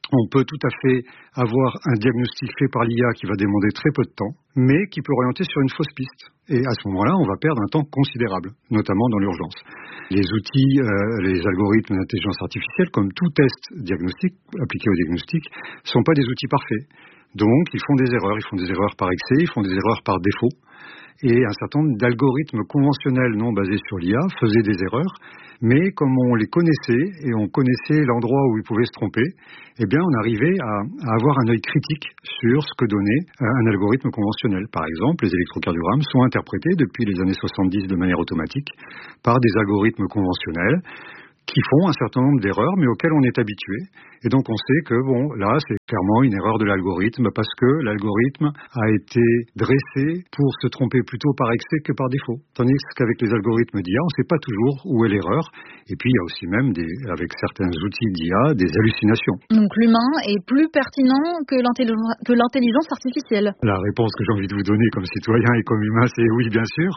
On peut tout à fait avoir un diagnostic fait par l'I A qui va demander très peu de temps, mais qui peut orienter sur une fausse piste. Et à ce moment-là, on va perdre un temps considérable, notamment dans l'urgence. Les outils, euh, les algorithmes d'intelligence artificielle, comme tout test diagnostic appliqué au diagnostic, ne sont pas des outils parfaits. Donc, ils font des erreurs. Ils font des erreurs par excès, ils font des erreurs par défaut. Et un certain nombre d'algorithmes conventionnels non basés sur l'I A faisaient des erreurs, mais comme on les connaissait et on connaissait l'endroit où ils pouvaient se tromper, eh bien on arrivait à, à avoir un œil critique sur ce que donnait un algorithme conventionnel. Par exemple, les électrocardiogrammes sont interprétés depuis les années soixante-dix de manière automatique par des algorithmes conventionnels qui font un certain nombre d'erreurs, mais auxquelles on est habitué. Et donc on sait que, bon, là, c'est clairement une erreur de l'algorithme, parce que l'algorithme a été dressé pour se tromper plutôt par excès que par défaut. Tandis qu'avec les algorithmes d'I A, on ne sait pas toujours où est l'erreur. Et puis, il y a aussi même, des, avec certains outils d'I A, des hallucinations. Donc l'humain est plus pertinent que l'intelligence, que l'intelligence artificielle. La réponse que j'ai envie de vous donner comme citoyen et comme humain, c'est oui, bien sûr.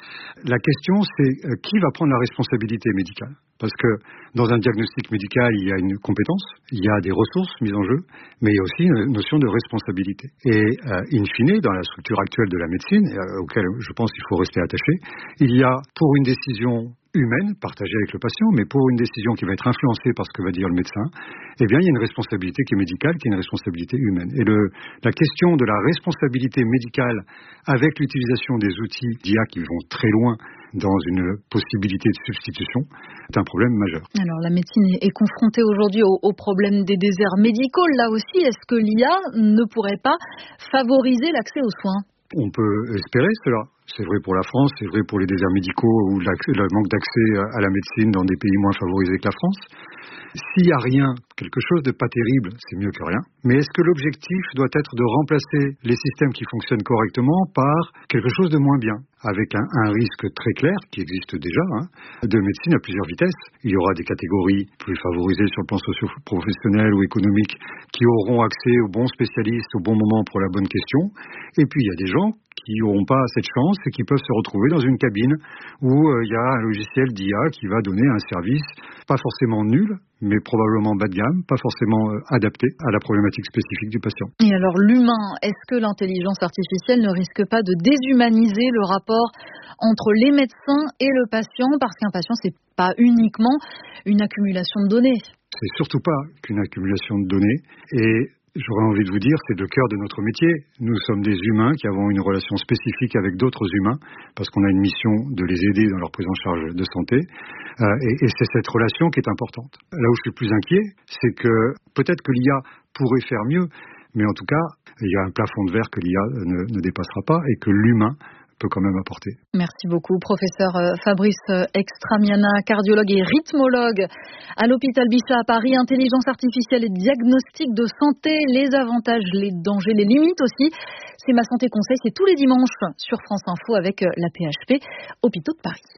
La question, c'est euh, qui va prendre la responsabilité médicale ? Parce que dans un diagnostic médical, il y a une compétence, il y a des ressources mises en jeu, mais il y a aussi une notion de responsabilité. Et euh, in fine, dans la structure actuelle de la médecine, euh, auquel je pense qu'il faut rester attaché, il y a pour une décision humaine, partagée avec le patient, mais pour une décision qui va être influencée par ce que va dire le médecin, eh bien, il y a une responsabilité qui est médicale, qui est une responsabilité humaine. Et le, la question de la responsabilité médicale avec l'utilisation des outils d'I A qui vont très loin dans une possibilité de substitution est un problème majeur. Alors, la médecine est confrontée aujourd'hui au, au problème des déserts médicaux. Là aussi, est-ce que l'I A ne pourrait pas favoriser l'accès aux soins ? On peut espérer cela. C'est vrai pour la France, c'est vrai pour les déserts médicaux ou le manque d'accès à la médecine dans des pays moins favorisés que la France. S'il n'y a rien, quelque chose de pas terrible, c'est mieux que rien. Mais est-ce que l'objectif doit être de remplacer les systèmes qui fonctionnent correctement par quelque chose de moins bien, avec un, un risque très clair, qui existe déjà, hein, de médecine à plusieurs vitesses. Il y aura des catégories plus favorisées sur le plan socio-professionnel ou économique qui auront accès aux bons spécialistes au bon moment pour la bonne question. Et puis il y a des gens qui n'auront pas cette chance et qui peuvent se retrouver dans une cabine où euh, il y a un logiciel d'I A qui va donner un service pas forcément nul, mais probablement bas de gamme, pas forcément euh, adapté à la problématique spécifique du patient. Et alors l'humain, est-ce que l'intelligence artificielle ne risque pas de déshumaniser le rapport entre les médecins et le patient, parce qu'un patient, c'est pas uniquement une accumulation de données. C'est surtout pas qu'une accumulation de données, et j'aurais envie de vous dire, c'est le cœur de notre métier. Nous sommes des humains qui avons une relation spécifique avec d'autres humains, parce qu'on a une mission de les aider dans leur prise en charge de santé. Euh, et, et c'est cette relation qui est importante. Là où je suis plus inquiet, c'est que peut-être que l'I A pourrait faire mieux, mais en tout cas, il y a un plafond de verre que l'I A ne, ne dépassera pas et que l'humain peut quand même apporter. Merci beaucoup, professeur Fabrice Extramiana, cardiologue et rythmologue à l'hôpital Bichat à Paris. Intelligence artificielle et diagnostic de santé, les avantages, les dangers, les limites aussi. C'est Ma Santé Conseil, c'est tous les dimanches sur France Info avec la P H P Hôpitaux de Paris.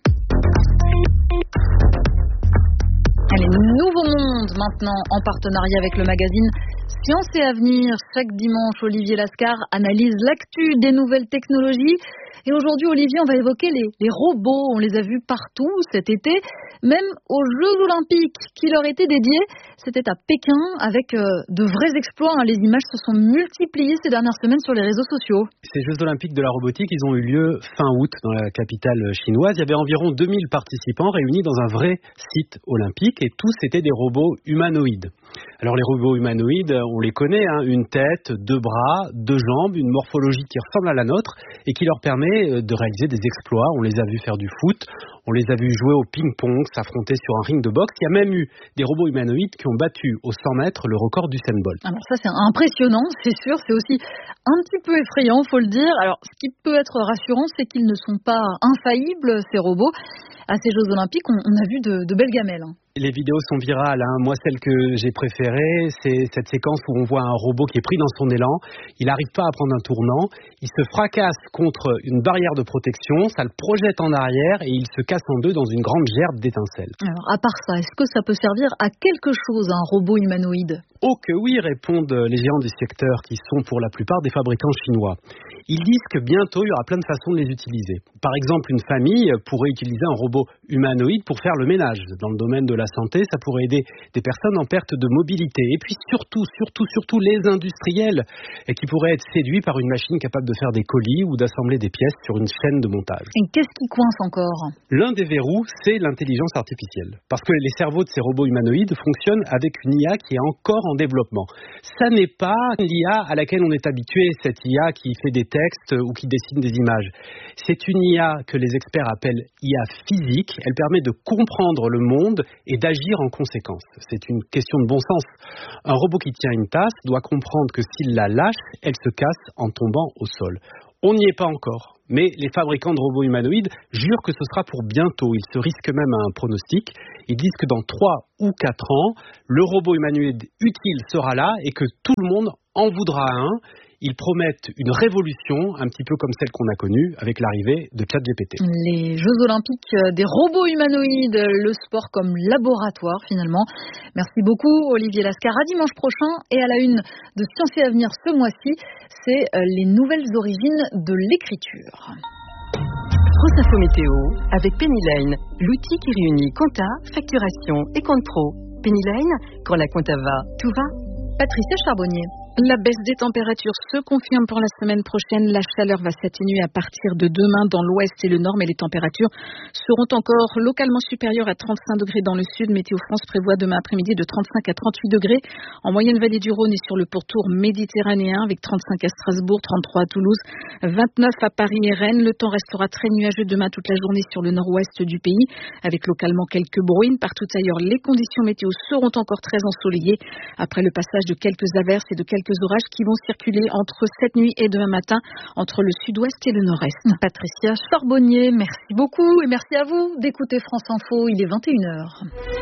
Allez, Nouveau Monde maintenant en partenariat avec le magazine Science et Avenir. Chaque dimanche, Olivier Lascar analyse l'actu des nouvelles technologies. Et aujourd'hui, Olivier, on va évoquer les, les robots. On les a vus partout cet été, même aux Jeux Olympiques qui leur étaient dédiés. C'était à Pékin avec euh, de vrais exploits. Hein. Les images se sont multipliées ces dernières semaines sur les réseaux sociaux. Ces Jeux Olympiques de la robotique, ils ont eu lieu fin août dans la capitale chinoise. Il y avait environ deux mille participants réunis dans un vrai site olympique et tous étaient des robots humanoïdes. Alors les robots humanoïdes, on les connaît, hein, une tête, deux bras, deux jambes, une morphologie qui ressemble à la nôtre et qui leur permet de réaliser des exploits. On les a vus faire du foot, on les a vus jouer au ping-pong, s'affronter sur un ring de boxe. Il y a même eu des robots humanoïdes qui ont battu au cent mètres le record d'Usain Bolt. Alors ça c'est impressionnant, c'est sûr, c'est aussi un petit peu effrayant, faut le dire. Alors ce qui peut être rassurant, c'est qu'ils ne sont pas infaillibles, ces robots. À ces Jeux Olympiques, on, on a vu de, de belles gamelles. Hein. Les vidéos sont virales. Hein. Moi, celle que j'ai préférée, c'est cette séquence où on voit un robot qui est pris dans son élan. Il n'arrive pas à prendre un tournant. Il se fracasse contre une barrière de protection. Ça le projette en arrière et il se casse en deux dans une grande gerbe d'étincelles. Alors, à part ça, est-ce que ça peut servir à quelque chose, un robot humanoïde ? Oh que oui, répondent les géants du secteur qui sont pour la plupart des fabricants chinois. Ils disent que bientôt, il y aura plein de façons de les utiliser. Par exemple, une famille pourrait utiliser un robot humanoïde pour faire le ménage dans le domaine de la la santé, ça pourrait aider des personnes en perte de mobilité. Et puis surtout, surtout, surtout les industriels et qui pourraient être séduits par une machine capable de faire des colis ou d'assembler des pièces sur une chaîne de montage. Et qu'est-ce qui coince encore ? L'un des verrous, c'est l'intelligence artificielle. Parce que les cerveaux de ces robots humanoïdes fonctionnent avec une I A qui est encore en développement. Ça n'est pas l'I A à laquelle on est habitué, cette I A qui fait des textes ou qui dessine des images. C'est une I A que les experts appellent I A physique. Elle permet de comprendre le monde et d'agir en conséquence. C'est une question de bon sens. Un robot qui tient une tasse doit comprendre que s'il la lâche, elle se casse en tombant au sol. On n'y est pas encore, mais les fabricants de robots humanoïdes jurent que ce sera pour bientôt. Ils se risquent même à un pronostic. Ils disent que dans trois ou quatre ans, le robot humanoïde utile sera là et que tout le monde en voudra un. Ils promettent une révolution, un petit peu comme celle qu'on a connue avec l'arrivée de ChatGPT. Les Jeux Olympiques des robots humanoïdes, le sport comme laboratoire finalement. Merci beaucoup Olivier Lascar. À dimanche prochain et à la une de Science et Avenir ce mois-ci, c'est les nouvelles origines de l'écriture. France Info Météo avec Pennyline, l'outil qui réunit compta, facturation et compte pro. Pennyline, quand la compta va, tout va. Patricia Charbonnier. La baisse des températures se confirme pour la semaine prochaine. La chaleur va s'atténuer à partir de demain dans l'ouest et le nord, mais les températures seront encore localement supérieures à trente-cinq degrés dans le sud. Météo France prévoit demain après-midi de trente-cinq à trente-huit degrés. En moyenne vallée du Rhône et sur le pourtour méditerranéen avec trente-cinq à Strasbourg, trente-trois à Toulouse, vingt-neuf à Paris et Rennes. Le temps restera très nuageux demain toute la journée sur le nord-ouest du pays avec localement quelques brouilles. Partout ailleurs, les conditions météo seront encore très ensoleillées après le passage de quelques averses et de quelques orages qui vont circuler entre cette nuit et demain matin entre le sud-ouest et le nord-est. Patricia Charbonnier, merci beaucoup et merci à vous d'écouter France Info, il est vingt et une heures.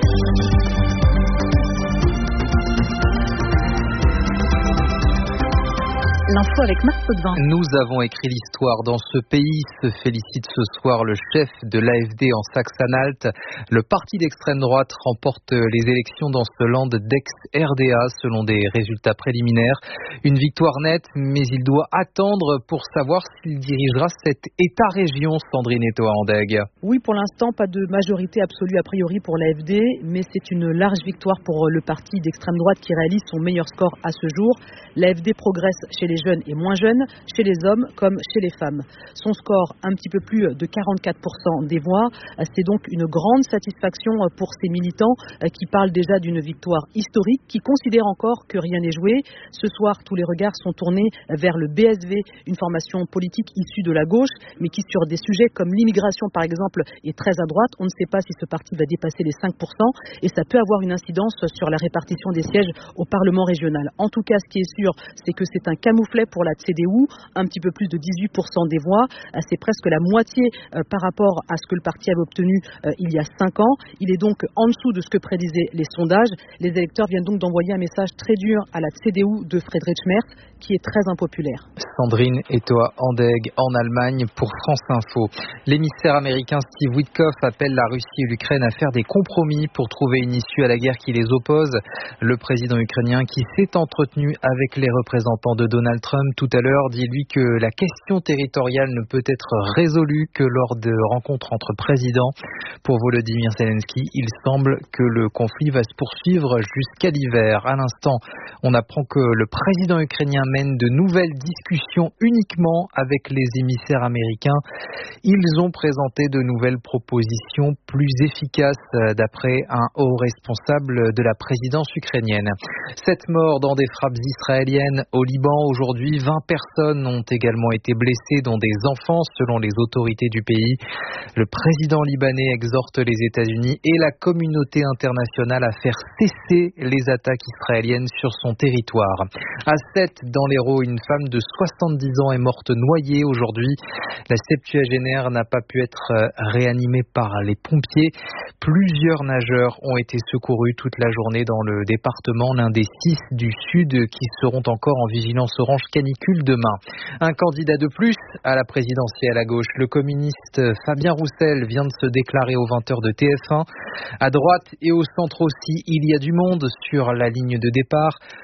L'info avec Marc Potvin. Nous avons écrit l'histoire dans ce pays, se félicite ce soir le chef de l'A F D en Saxe-Anhalt. Le parti d'extrême droite remporte les élections dans ce land d'ex-R D A selon des résultats préliminaires. Une victoire nette, mais il doit attendre pour savoir s'il dirigera cette État-région, Sandrine Etoa-Andeg. Oui, pour l'instant, pas de majorité absolue a priori pour l'A F D, mais c'est une large victoire pour le parti d'extrême droite qui réalise son meilleur score à ce jour. L'A F D progresse chez les jeunes et moins jeunes, chez les hommes comme chez les femmes. Son score, un petit peu plus de quarante-quatre pour cent des voix, c'est donc une grande satisfaction pour ces militants qui parlent déjà d'une victoire historique, qui considèrent encore que rien n'est joué. Ce soir, tous les regards sont tournés vers le B S V, une formation politique issue de la gauche, mais qui sur des sujets comme l'immigration par exemple est très à droite. On ne sait pas si ce parti va dépasser les cinq pour cent et ça peut avoir une incidence sur la répartition des sièges au Parlement régional. En tout cas, ce qui est sûr, c'est que c'est un camouflet pour la C D U, un petit peu plus de dix-huit pour cent des voix. C'est presque la moitié euh, par rapport à ce que le parti avait obtenu euh, il y a cinq ans. Il est donc en dessous de ce que prédisaient les sondages. Les électeurs viennent donc d'envoyer un message très dur à la C D U de Friedrich Merz, qui est très impopulaire. Sandrine Etoa-Andeg en Allemagne pour France Info. L'émissaire américain Steve Witkoff appelle la Russie et l'Ukraine à faire des compromis pour trouver une issue à la guerre qui les oppose. Le président ukrainien qui s'est entretenu avec les représentants de Donald Trump tout à l'heure dit lui que la question territoriale ne peut être résolue que lors de rencontres entre présidents. Pour Volodymyr Zelensky, il semble que le conflit va se poursuivre jusqu'à l'hiver. À l'instant, on apprend que le président ukrainien mène de nouvelles discussions uniquement avec les émissaires américains. Ils ont présenté de nouvelles propositions plus efficaces d'après un haut responsable de la présidence ukrainienne. Sept morts dans des frappes israéliennes au Liban aujourd'hui. vingt personnes ont également été blessées, dont des enfants, selon les autorités du pays. Le président libanais exhorte les États-Unis et la communauté internationale à faire cesser les attaques israéliennes sur son territoire. À Sète, dans l'Hérault, une femme de soixante-dix ans est morte noyée aujourd'hui. La septuagénaire n'a pas pu être réanimée par les pompiers. Plusieurs nageurs ont été secourus toute la journée dans le département, l'un des six du sud qui seront encore en vigilance orange canicule demain. Un candidat de plus à la présidentielle à gauche, le communiste Fabien Roussel vient de se déclarer aux vingt heures de T F un. À droite et au centre aussi, il y a du monde sur la ligne de départ.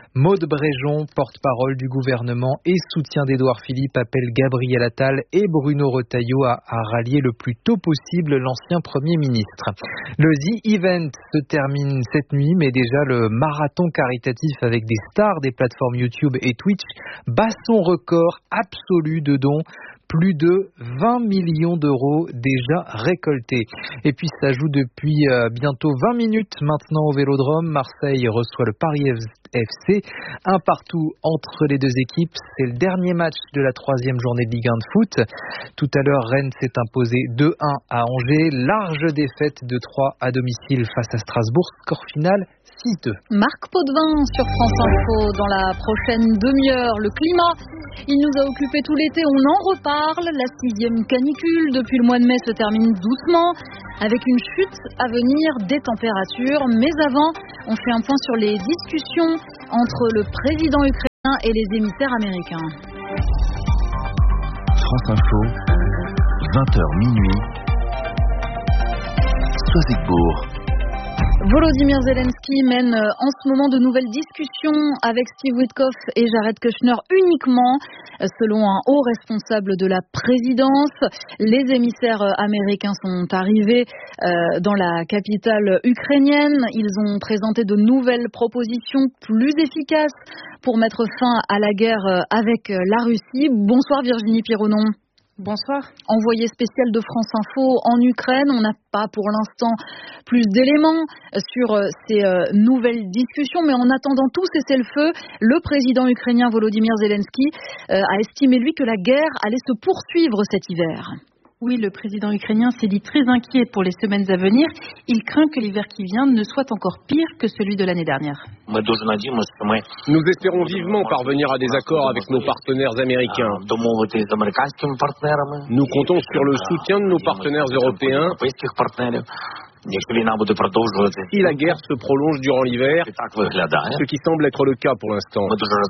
Maude Bréjon, porte-parole du gouvernement et soutien d'Édouard Philippe, appelle Gabriel Attal et Bruno Retailleau à, à rallier le plus tôt possible l'ancien Premier ministre. Le The Event se termine cette nuit, mais déjà le marathon caritatif avec des stars des plateformes YouTube et Twitch bat son record absolu de dons. Plus de vingt millions d'euros déjà récoltés. Et puis ça joue depuis euh, bientôt vingt minutes maintenant au Vélodrome. Marseille reçoit le Paris F C. Un partout entre les deux équipes. C'est le dernier match de la troisième journée de Ligue un de foot. Tout à l'heure, Rennes s'est imposé deux un à Angers. Large défaite de trois à domicile face à Strasbourg. Score final six deux. Marc Potvin sur France Info dans la prochaine demi-heure. Le climat, il nous a occupé tout l'été, on en reparle. La sixième canicule depuis le mois de mai se termine doucement avec une chute à venir des températures. Mais avant, on fait un point sur les discussions entre le président ukrainien et les émissaires américains. France Info, vingt heures minuit, Soisigbourg. Volodymyr Zelensky mène en ce moment de nouvelles discussions avec Steve Witkoff et Jared Kushner uniquement, selon un haut responsable de la présidence. Les émissaires américains sont arrivés dans la capitale ukrainienne. Ils ont présenté de nouvelles propositions plus efficaces pour mettre fin à la guerre avec la Russie. Bonsoir Virginie Pironon. Bonsoir. Envoyé spécial de France Info en Ukraine, on n'a pas pour l'instant plus d'éléments sur ces nouvelles discussions, mais en attendant tout cessez-le-feu, le président ukrainien Volodymyr Zelensky a estimé lui que la guerre allait se poursuivre cet hiver. Oui, le président ukrainien s'est dit très inquiet pour les semaines à venir. Il craint que l'hiver qui vient ne soit encore pire que celui de l'année dernière. Nous espérons vivement parvenir à des accords avec nos partenaires américains. Nous comptons sur le soutien de nos partenaires européens. Si la guerre se prolonge durant l'hiver, ce qui semble être le cas pour l'instant,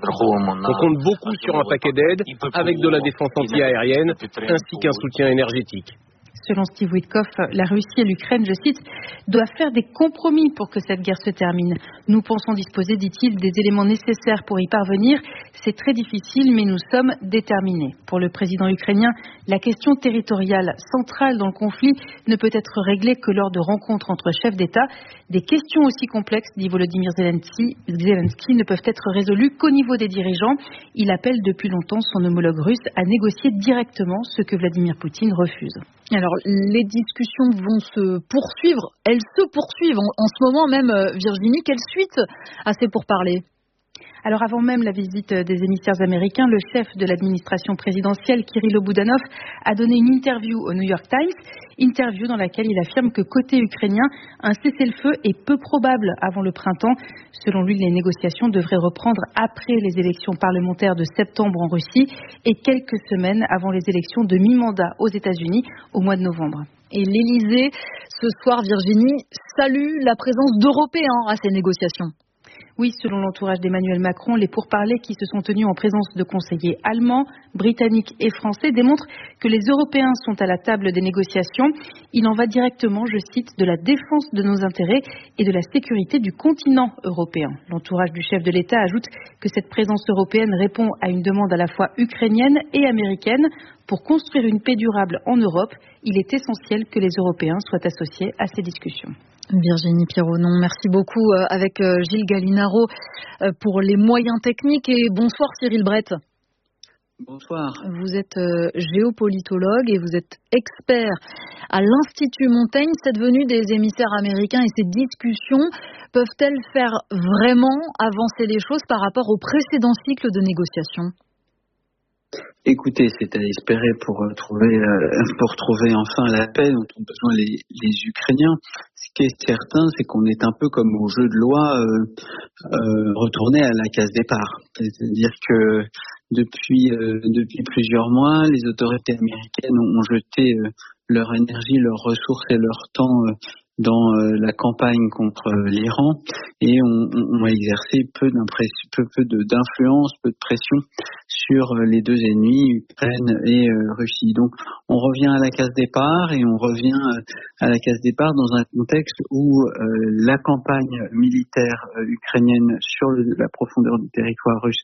on compte beaucoup sur un paquet d'aides avec de la défense anti-aérienne ainsi qu'un soutien énergétique. Selon Steve Witkoff, la Russie et l'Ukraine, je cite, doivent faire des compromis pour que cette guerre se termine. Nous pensons disposer, dit-il, des éléments nécessaires pour y parvenir. C'est très difficile, mais nous sommes déterminés. Pour le président ukrainien, la question territoriale centrale dans le conflit ne peut être réglée que lors de rencontres entre chefs d'État. Des questions aussi complexes, dit Volodymyr Zelensky, Zelensky, ne peuvent être résolues qu'au niveau des dirigeants. Il appelle depuis longtemps son homologue russe à négocier directement ce que Vladimir Poutine refuse. Alors, les discussions vont se poursuivre. Elles se poursuivent en, en ce moment même, Virginie. Quelle suite à ces pourparlers ? Alors avant même la visite des émissaires américains, le chef de l'administration présidentielle, Kirill Boudanov, a donné une interview au New York Times, interview dans laquelle il affirme que côté ukrainien, un cessez-le-feu est peu probable avant le printemps. Selon lui, les négociations devraient reprendre après les élections parlementaires de septembre en Russie et quelques semaines avant les élections de mi-mandat aux États-Unis au mois de novembre. Et l'Élysée, ce soir, Virginie, salue la présence d'Européens à ces négociations. Oui, selon l'entourage d'Emmanuel Macron, les pourparlers qui se sont tenus en présence de conseillers allemands, britanniques et français démontrent que les Européens sont à la table des négociations. Il en va directement, je cite, de la défense de nos intérêts et de la sécurité du continent européen. L'entourage du chef de l'État ajoute que cette présence européenne répond à une demande à la fois ukrainienne et américaine. Pour construire une paix durable en Europe, il est essentiel que les Européens soient associés à ces discussions. Virginie Pironon, merci beaucoup avec Gilles Gallinaro pour les moyens techniques et bonsoir Cyril Brett. Bonsoir. Vous êtes géopolitologue et vous êtes expert à l'Institut Montaigne. Cette venue des émissaires américains et ces discussions peuvent-elles faire vraiment avancer les choses par rapport au précédent cycle de négociations ? Écoutez, c'est à espérer pour trouver, pour trouver enfin la paix dont ont besoin les, les Ukrainiens. Ce qui est certain, c'est qu'on est un peu comme au jeu de loi euh, euh, retourné à la case départ. C'est-à-dire que depuis, euh, depuis plusieurs mois, les autorités américaines ont, ont jeté euh, leur énergie, leurs ressources et leur temps euh, dans euh, la campagne contre euh, l'Iran et ont, ont exercé peu, peu, peu de, d'influence, peu de pression sur euh, les deux ennemis, Ukraine et euh, Russie. Donc on revient à la case départ et on revient euh, à la case départ dans un contexte où euh, la campagne militaire euh, ukrainienne sur le, la profondeur du territoire russe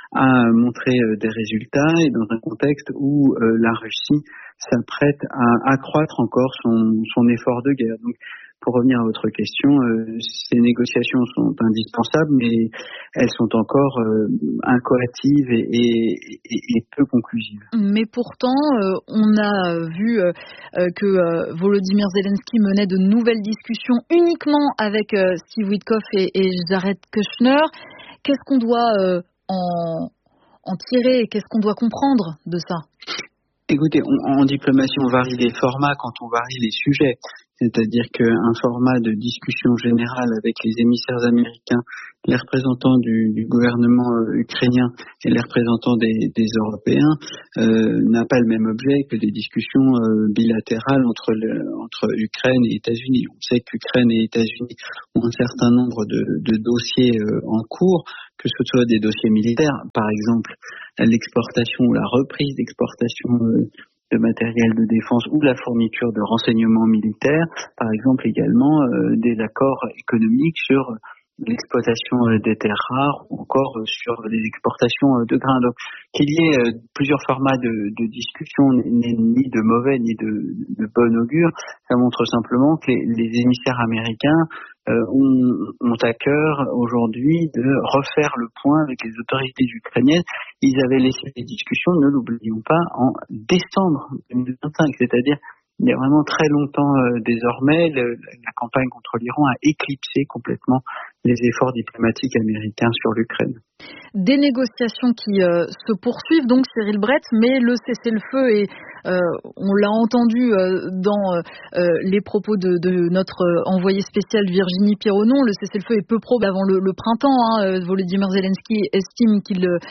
a montré euh, des résultats et dans un contexte où euh, la Russie s'apprête à accroître encore son, son effort de guerre. Donc, pour revenir à votre question, euh, ces négociations sont indispensables, mais elles sont encore euh, incoatives et, et, et, et peu conclusives. Mais pourtant, euh, on a vu euh, que euh, Volodymyr Zelensky menait de nouvelles discussions uniquement avec euh, Steve Witkoff et, et Jared Kushner. Qu'est-ce qu'on doit euh, en, en tirer? Qu'est-ce qu'on doit comprendre de ça? Écoutez, on, en diplomatie, on varie les formats quand on varie les sujets. C'est-à-dire qu'un format de discussion générale avec les émissaires américains, les représentants du, du gouvernement euh, ukrainien et les représentants des, des Européens euh, n'a pas le même objet que des discussions euh, bilatérales entre, le, entre Ukraine et États-Unis. On sait qu'Ukraine et États-Unis ont un certain nombre de, de dossiers euh, en cours, que ce soit des dossiers militaires, par exemple l'exportation ou la reprise d'exportation euh, de matériel de défense ou la fourniture de renseignements militaires, par exemple également euh, des accords économiques sur l'exploitation euh, des terres rares ou encore euh, sur les exportations euh, de grains. Donc qu'il y ait euh, plusieurs formats de, de discussion n'est ni de mauvais ni de, de bon augure, ça montre simplement que les, les émissaires américains euh, ont, ont à cœur aujourd'hui de refaire le point avec les autorités ukrainiennes. Ils avaient laissé les discussions, ne l'oublions pas, en décembre deux mille vingt-cinq, c'est-à-dire il y a vraiment très longtemps euh, désormais, le, la campagne contre l'Iran a éclipsé complètement les efforts diplomatiques américains sur l'Ukraine. Des négociations qui euh, se poursuivent donc, Cyril Brett, mais le cessez-le-feu, et euh, on l'a entendu euh, dans euh, les propos de, de notre envoyée spéciale Virginie Pironon, le cessez-le-feu est peu probable avant le, le printemps. Hein. Volodymyr Zelensky estime qu'il euh,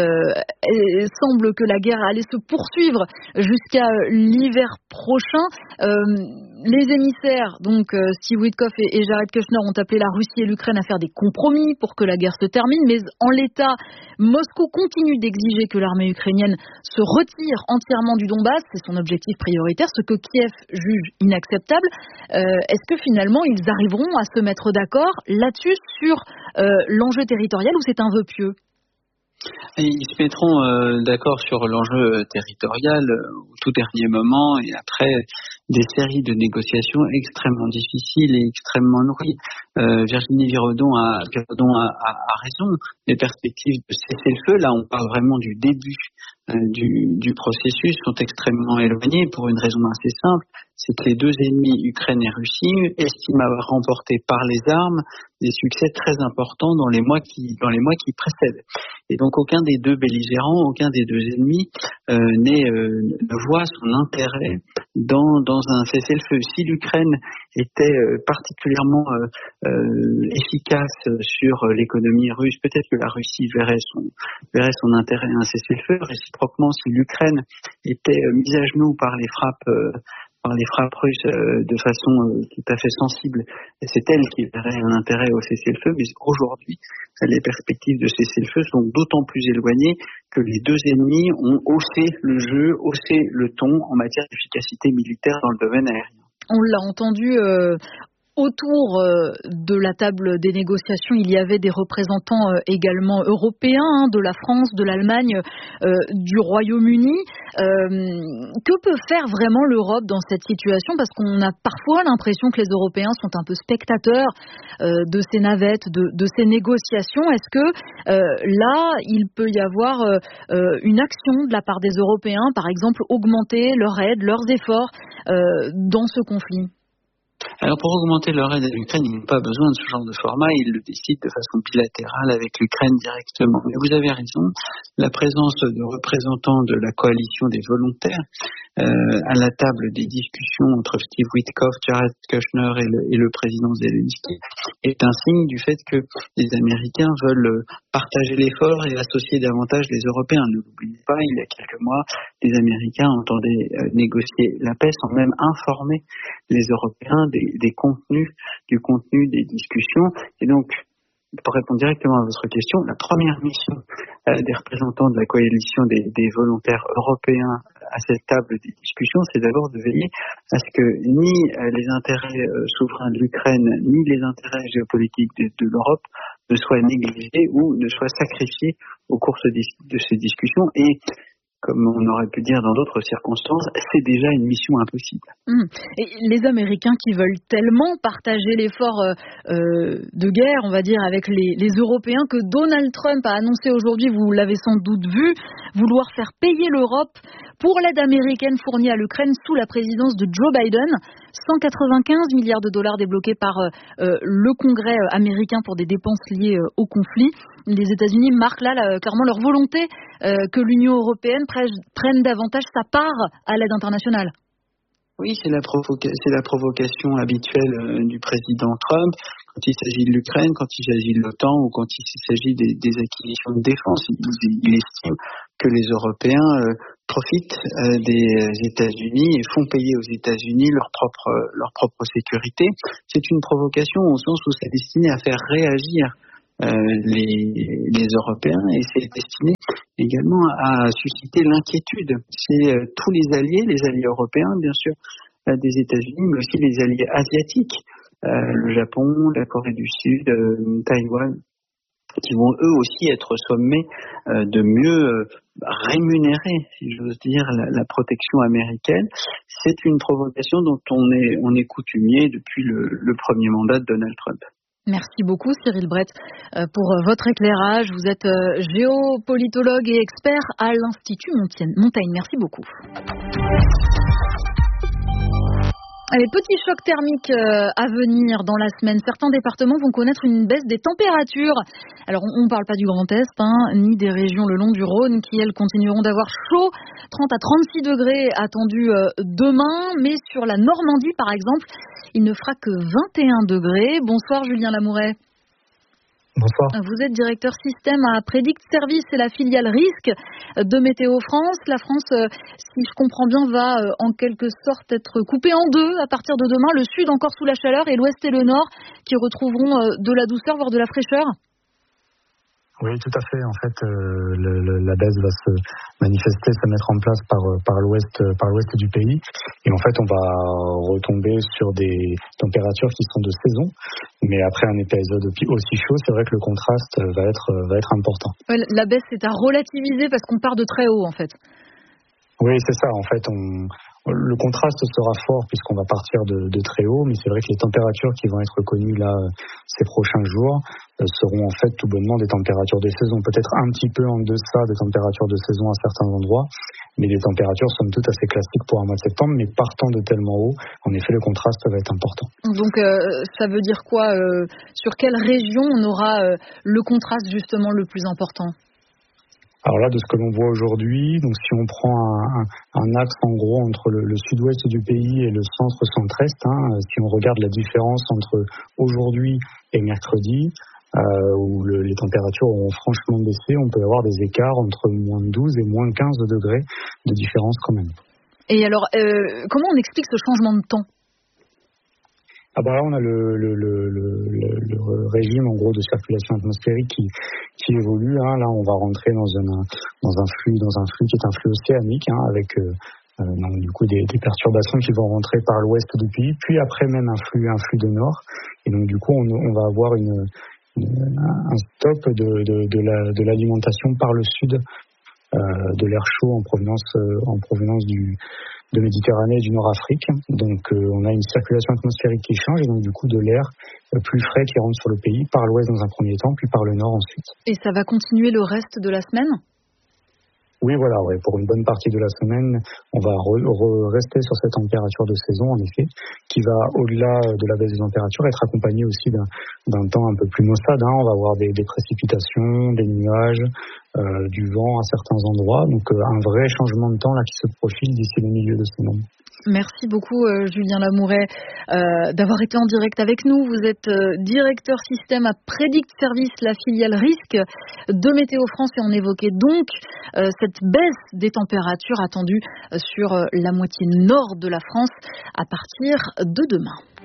euh, semble que la guerre allait se poursuivre jusqu'à l'hiver prochain. Euh, les émissaires, donc euh, Steve Witkoff et, et Jared Kushner, ont appelé la Russie et l'Ukraine à faire des compromis pour que la guerre se termine, mais en l'état, Moscou continue d'exiger que l'armée ukrainienne se retire entièrement du Donbass, c'est son objectif prioritaire, ce que Kiev juge inacceptable. Euh, est-ce que finalement ils arriveront à se mettre d'accord là-dessus sur euh, l'enjeu territorial, ou c'est un vœu pieux? Ils se mettront euh, d'accord sur l'enjeu territorial euh, au tout dernier moment et après des séries de négociations extrêmement difficiles et extrêmement nourries. Euh, Virginie Pironon a, Pironon a, a, a raison. Les perspectives de cessez-le-feu, là on parle vraiment du début euh, du, du processus, sont extrêmement éloignées pour une raison assez simple. C'est que les deux ennemis, Ukraine et Russie, estiment avoir remporté par les armes des succès très importants dans les mois qui, dans les mois qui précèdent. Et donc aucun des deux belligérants, aucun des deux ennemis euh, n'est, euh, ne voit son intérêt dans, dans un cessez-le-feu. Si l'Ukraine était euh, particulièrement euh, euh, efficace sur l'économie russe, peut-être que la Russie verrait son, verrait son intérêt à un cessez-le-feu. Réciproquement, si l'Ukraine était euh, mise à genoux par les frappes euh, par les frappes russes euh, de façon euh, tout à fait sensible, c'est elle qui verrait un intérêt au cessez-le-feu, mais aujourd'hui, les perspectives de cessez-le-feu sont d'autant plus éloignées que les deux ennemis ont haussé le jeu, haussé le ton en matière d'efficacité militaire dans le domaine aérien. On l'a entendu... Euh... Autour euh, de la table des négociations, il y avait des représentants euh, également européens, hein, de la France, de l'Allemagne, euh, du Royaume-Uni. Euh, que peut faire vraiment l'Europe dans cette situation? Parce qu'on a parfois l'impression que les Européens sont un peu spectateurs euh, de ces navettes, de, de ces négociations. Est-ce que euh, là, il peut y avoir euh, une action de la part des Européens, par exemple, augmenter leur aide, leurs efforts euh, dans ce conflit? Alors pour augmenter leur aide à l'Ukraine, ils n'ont pas besoin de ce genre de format, ils le décident de façon bilatérale avec l'Ukraine directement. Mais vous avez raison, la présence de représentants de la coalition des volontaires euh, à la table des discussions entre Steve Witkoff, Jared Kushner et le, et le président Zelensky est un signe du fait que les Américains veulent partager l'effort et associer davantage les Européens. Ne l'oubliez pas, il y a quelques mois, les Américains entendaient euh, négocier la paix sans même informer les Européens des des contenus, du contenu des discussions. Et donc, pour répondre directement à votre question, la première mission euh, des représentants de la coalition des, des volontaires européens à cette table des discussions, c'est d'abord de veiller à ce que ni euh, les intérêts euh, souverains de l'Ukraine, ni les intérêts géopolitiques de, de l'Europe ne soient négligés ou ne soient sacrifiés au cours de, de ces discussions. Et comme on aurait pu dire dans d'autres circonstances, c'est déjà une mission impossible. Mmh. Et les Américains qui veulent tellement partager l'effort euh, euh, de guerre, on va dire, avec les, les Européens, que Donald Trump a annoncé aujourd'hui, vous l'avez sans doute vu, vouloir faire payer l'Europe pour l'aide américaine fournie à l'Ukraine sous la présidence de Joe Biden. cent quatre-vingt-quinze milliards de dollars débloqués par euh, le Congrès américain pour des dépenses liées euh, au conflit. Les États-Unis marquent là, là clairement leur volonté euh, que l'Union européenne prenne, prenne davantage sa part à l'aide internationale. Oui, c'est la, provoca- c'est la provocation habituelle euh, du président Trump quand il s'agit de l'Ukraine, quand il s'agit de l'OTAN ou quand il s'agit des, des acquisitions de défense. Il, il estime que les Européens euh, profitent euh, des États-Unis et font payer aux États-Unis leur propre, leur propre sécurité. C'est une provocation au sens où c'est destiné à faire réagir Euh, les, les Européens, et c'est destiné également à susciter l'inquiétude. C'est euh, tous les alliés, les alliés européens bien sûr, euh, des États-Unis, mais aussi les alliés asiatiques, euh, le Japon, la Corée du Sud, euh, Taïwan, qui vont eux aussi être sommés euh, de mieux euh, rémunérer, si j'ose dire, la, la protection américaine. C'est une provocation dont on est, on est coutumier depuis le, le premier mandat de Donald Trump. Merci beaucoup Cyril Brett pour votre éclairage. Vous êtes géopolitologue et expert à l'Institut Montaigne. Merci beaucoup. Allez, petit choc thermique à venir dans la semaine. Certains départements vont connaître une baisse des températures. Alors, on ne parle pas du Grand Est, hein, ni des régions le long du Rhône qui, elles, continueront d'avoir chaud. trente à trente-six degrés attendus demain. Mais sur la Normandie, par exemple, il ne fera que vingt et un degrés. Bonsoir, Julien Lamouret. Bonsoir. Vous êtes directeur système à Predict Service, c'est la filiale risque de Météo France. La France, si je comprends bien, va en quelque sorte être coupée en deux à partir de demain. Le sud encore sous la chaleur et l'ouest et le nord qui retrouveront de la douceur, voire de la fraîcheur. Oui, tout à fait. En fait, euh, le, le, la baisse va se manifester, se mettre en place par par l'ouest, par l'ouest du pays. Et en fait, on va retomber sur des températures qui sont de saison. Mais après un épisode aussi chaud, c'est vrai que le contraste va être va être important. La baisse est à relativiser parce qu'on part de très haut, en fait. Oui, c'est ça. En fait, on le contraste sera fort puisqu'on va partir de, de très haut, mais c'est vrai que les températures qui vont être connues là ces prochains jours euh, seront en fait tout bonnement des températures de saison, peut-être un petit peu en deçà des températures de saison à certains endroits, mais des températures somme toute assez classiques pour un mois de septembre, mais partant de tellement haut, en effet le contraste va être important. Donc euh, ça veut dire quoi euh, sur quelle région on aura euh, le contraste justement le plus important? Alors là, de ce que l'on voit aujourd'hui, donc si on prend un, un, un axe en gros entre le, le sud-ouest du pays et le centre-centre-est, hein, si on regarde la différence entre aujourd'hui et mercredi, euh, où le, les températures auront franchement baissé, on peut avoir des écarts entre moins douze et moins quinze degrés de différence quand même. Et alors, euh, comment on explique ce changement de temps ? Ah bah là, on a le, le, le, le, le régime en gros de circulation atmosphérique qui, qui évolue. Hein. Là, on va rentrer dans un, dans un flux, dans un flux qui est un flux océanique, hein, avec euh, donc, du coup des, des perturbations qui vont rentrer par l'ouest du pays, puis après même un flux, un flux de nord. Et donc du coup, on, on va avoir une, une, un stop de, de, de, la, de l'alimentation par le sud euh, de l'air chaud en provenance, euh, en provenance du de Méditerranée et du Nord-Afrique. Donc euh, on a une circulation atmosphérique qui change et donc du coup de l'air euh, plus frais qui rentre sur le pays, par l'ouest dans un premier temps, puis par le nord ensuite. Et ça va continuer le reste de la semaine ? Oui, voilà, ouais. Pour une bonne partie de la semaine, on va re- re- rester sur cette température de saison, en effet, qui va, au-delà de la baisse des températures, être accompagnée aussi d'un, d'un temps un peu plus maussade. Hein. On va avoir des, des précipitations, des nuages, euh, du vent à certains endroits. Donc, euh, un vrai changement de temps là qui se profile d'ici le milieu de semaine. Merci beaucoup euh, Julien Lamouret euh, d'avoir été en direct avec nous. Vous êtes euh, directeur système à Predict Service, la filiale risque de Météo France, et on évoquait donc euh, cette baisse des températures attendues sur euh, la moitié nord de la France à partir de demain.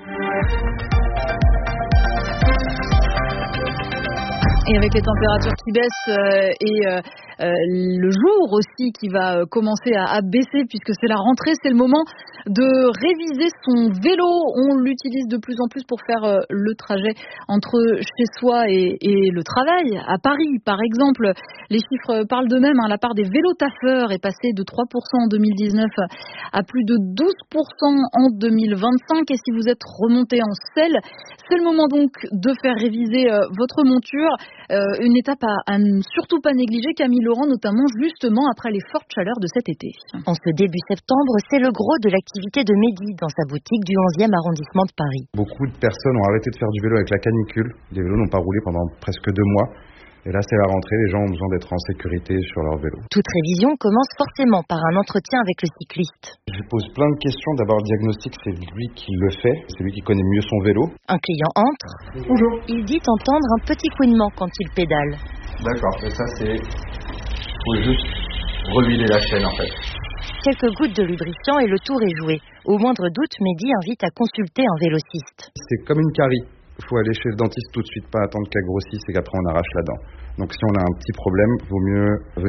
Et avec les températures qui baissent euh, et euh, euh, le jour aussi qui va commencer à, à baisser puisque c'est la rentrée, c'est le moment de réviser son vélo. On l'utilise de plus en plus pour faire euh, le trajet entre chez soi et, et le travail. À Paris, par exemple, les chiffres parlent d'eux-mêmes. Hein. La part des vélos taffeurs est passée de trois pour cent en deux mille dix-neuf à plus de douze pour cent en deux mille vingt-cinq. Et si vous êtes remonté en selle, c'est le moment donc de faire réviser euh, votre monture. Euh, une étape à, à surtout pas négliger, Camille Laurent, notamment justement après les fortes chaleurs de cet été. En ce début septembre, c'est le gros de l'activité de Mehdi dans sa boutique du onzième arrondissement de Paris. Beaucoup de personnes ont arrêté de faire du vélo avec la canicule. Les vélos n'ont pas roulé pendant presque deux mois. Et là, c'est la rentrée, les gens ont besoin d'être en sécurité sur leur vélo. Toute révision commence forcément par un entretien avec le cycliste. Je pose plein de questions. D'abord, le diagnostic, c'est lui qui le fait. C'est lui qui connaît mieux son vélo. Un client entre. Bonjour. Il dit entendre un petit couinement quand il pédale. D'accord, et ça, c'est... Il faut juste rehuiler la chaîne, en fait. Quelques gouttes de lubrifiant et le tour est joué. Au moindre doute, Mehdi invite à consulter un vélociste. C'est comme une carie. Il faut aller chez le dentiste tout de suite, pas attendre qu'elle grossisse et qu'après on arrache la dent. Donc si on a un petit problème, il vaut mieux venir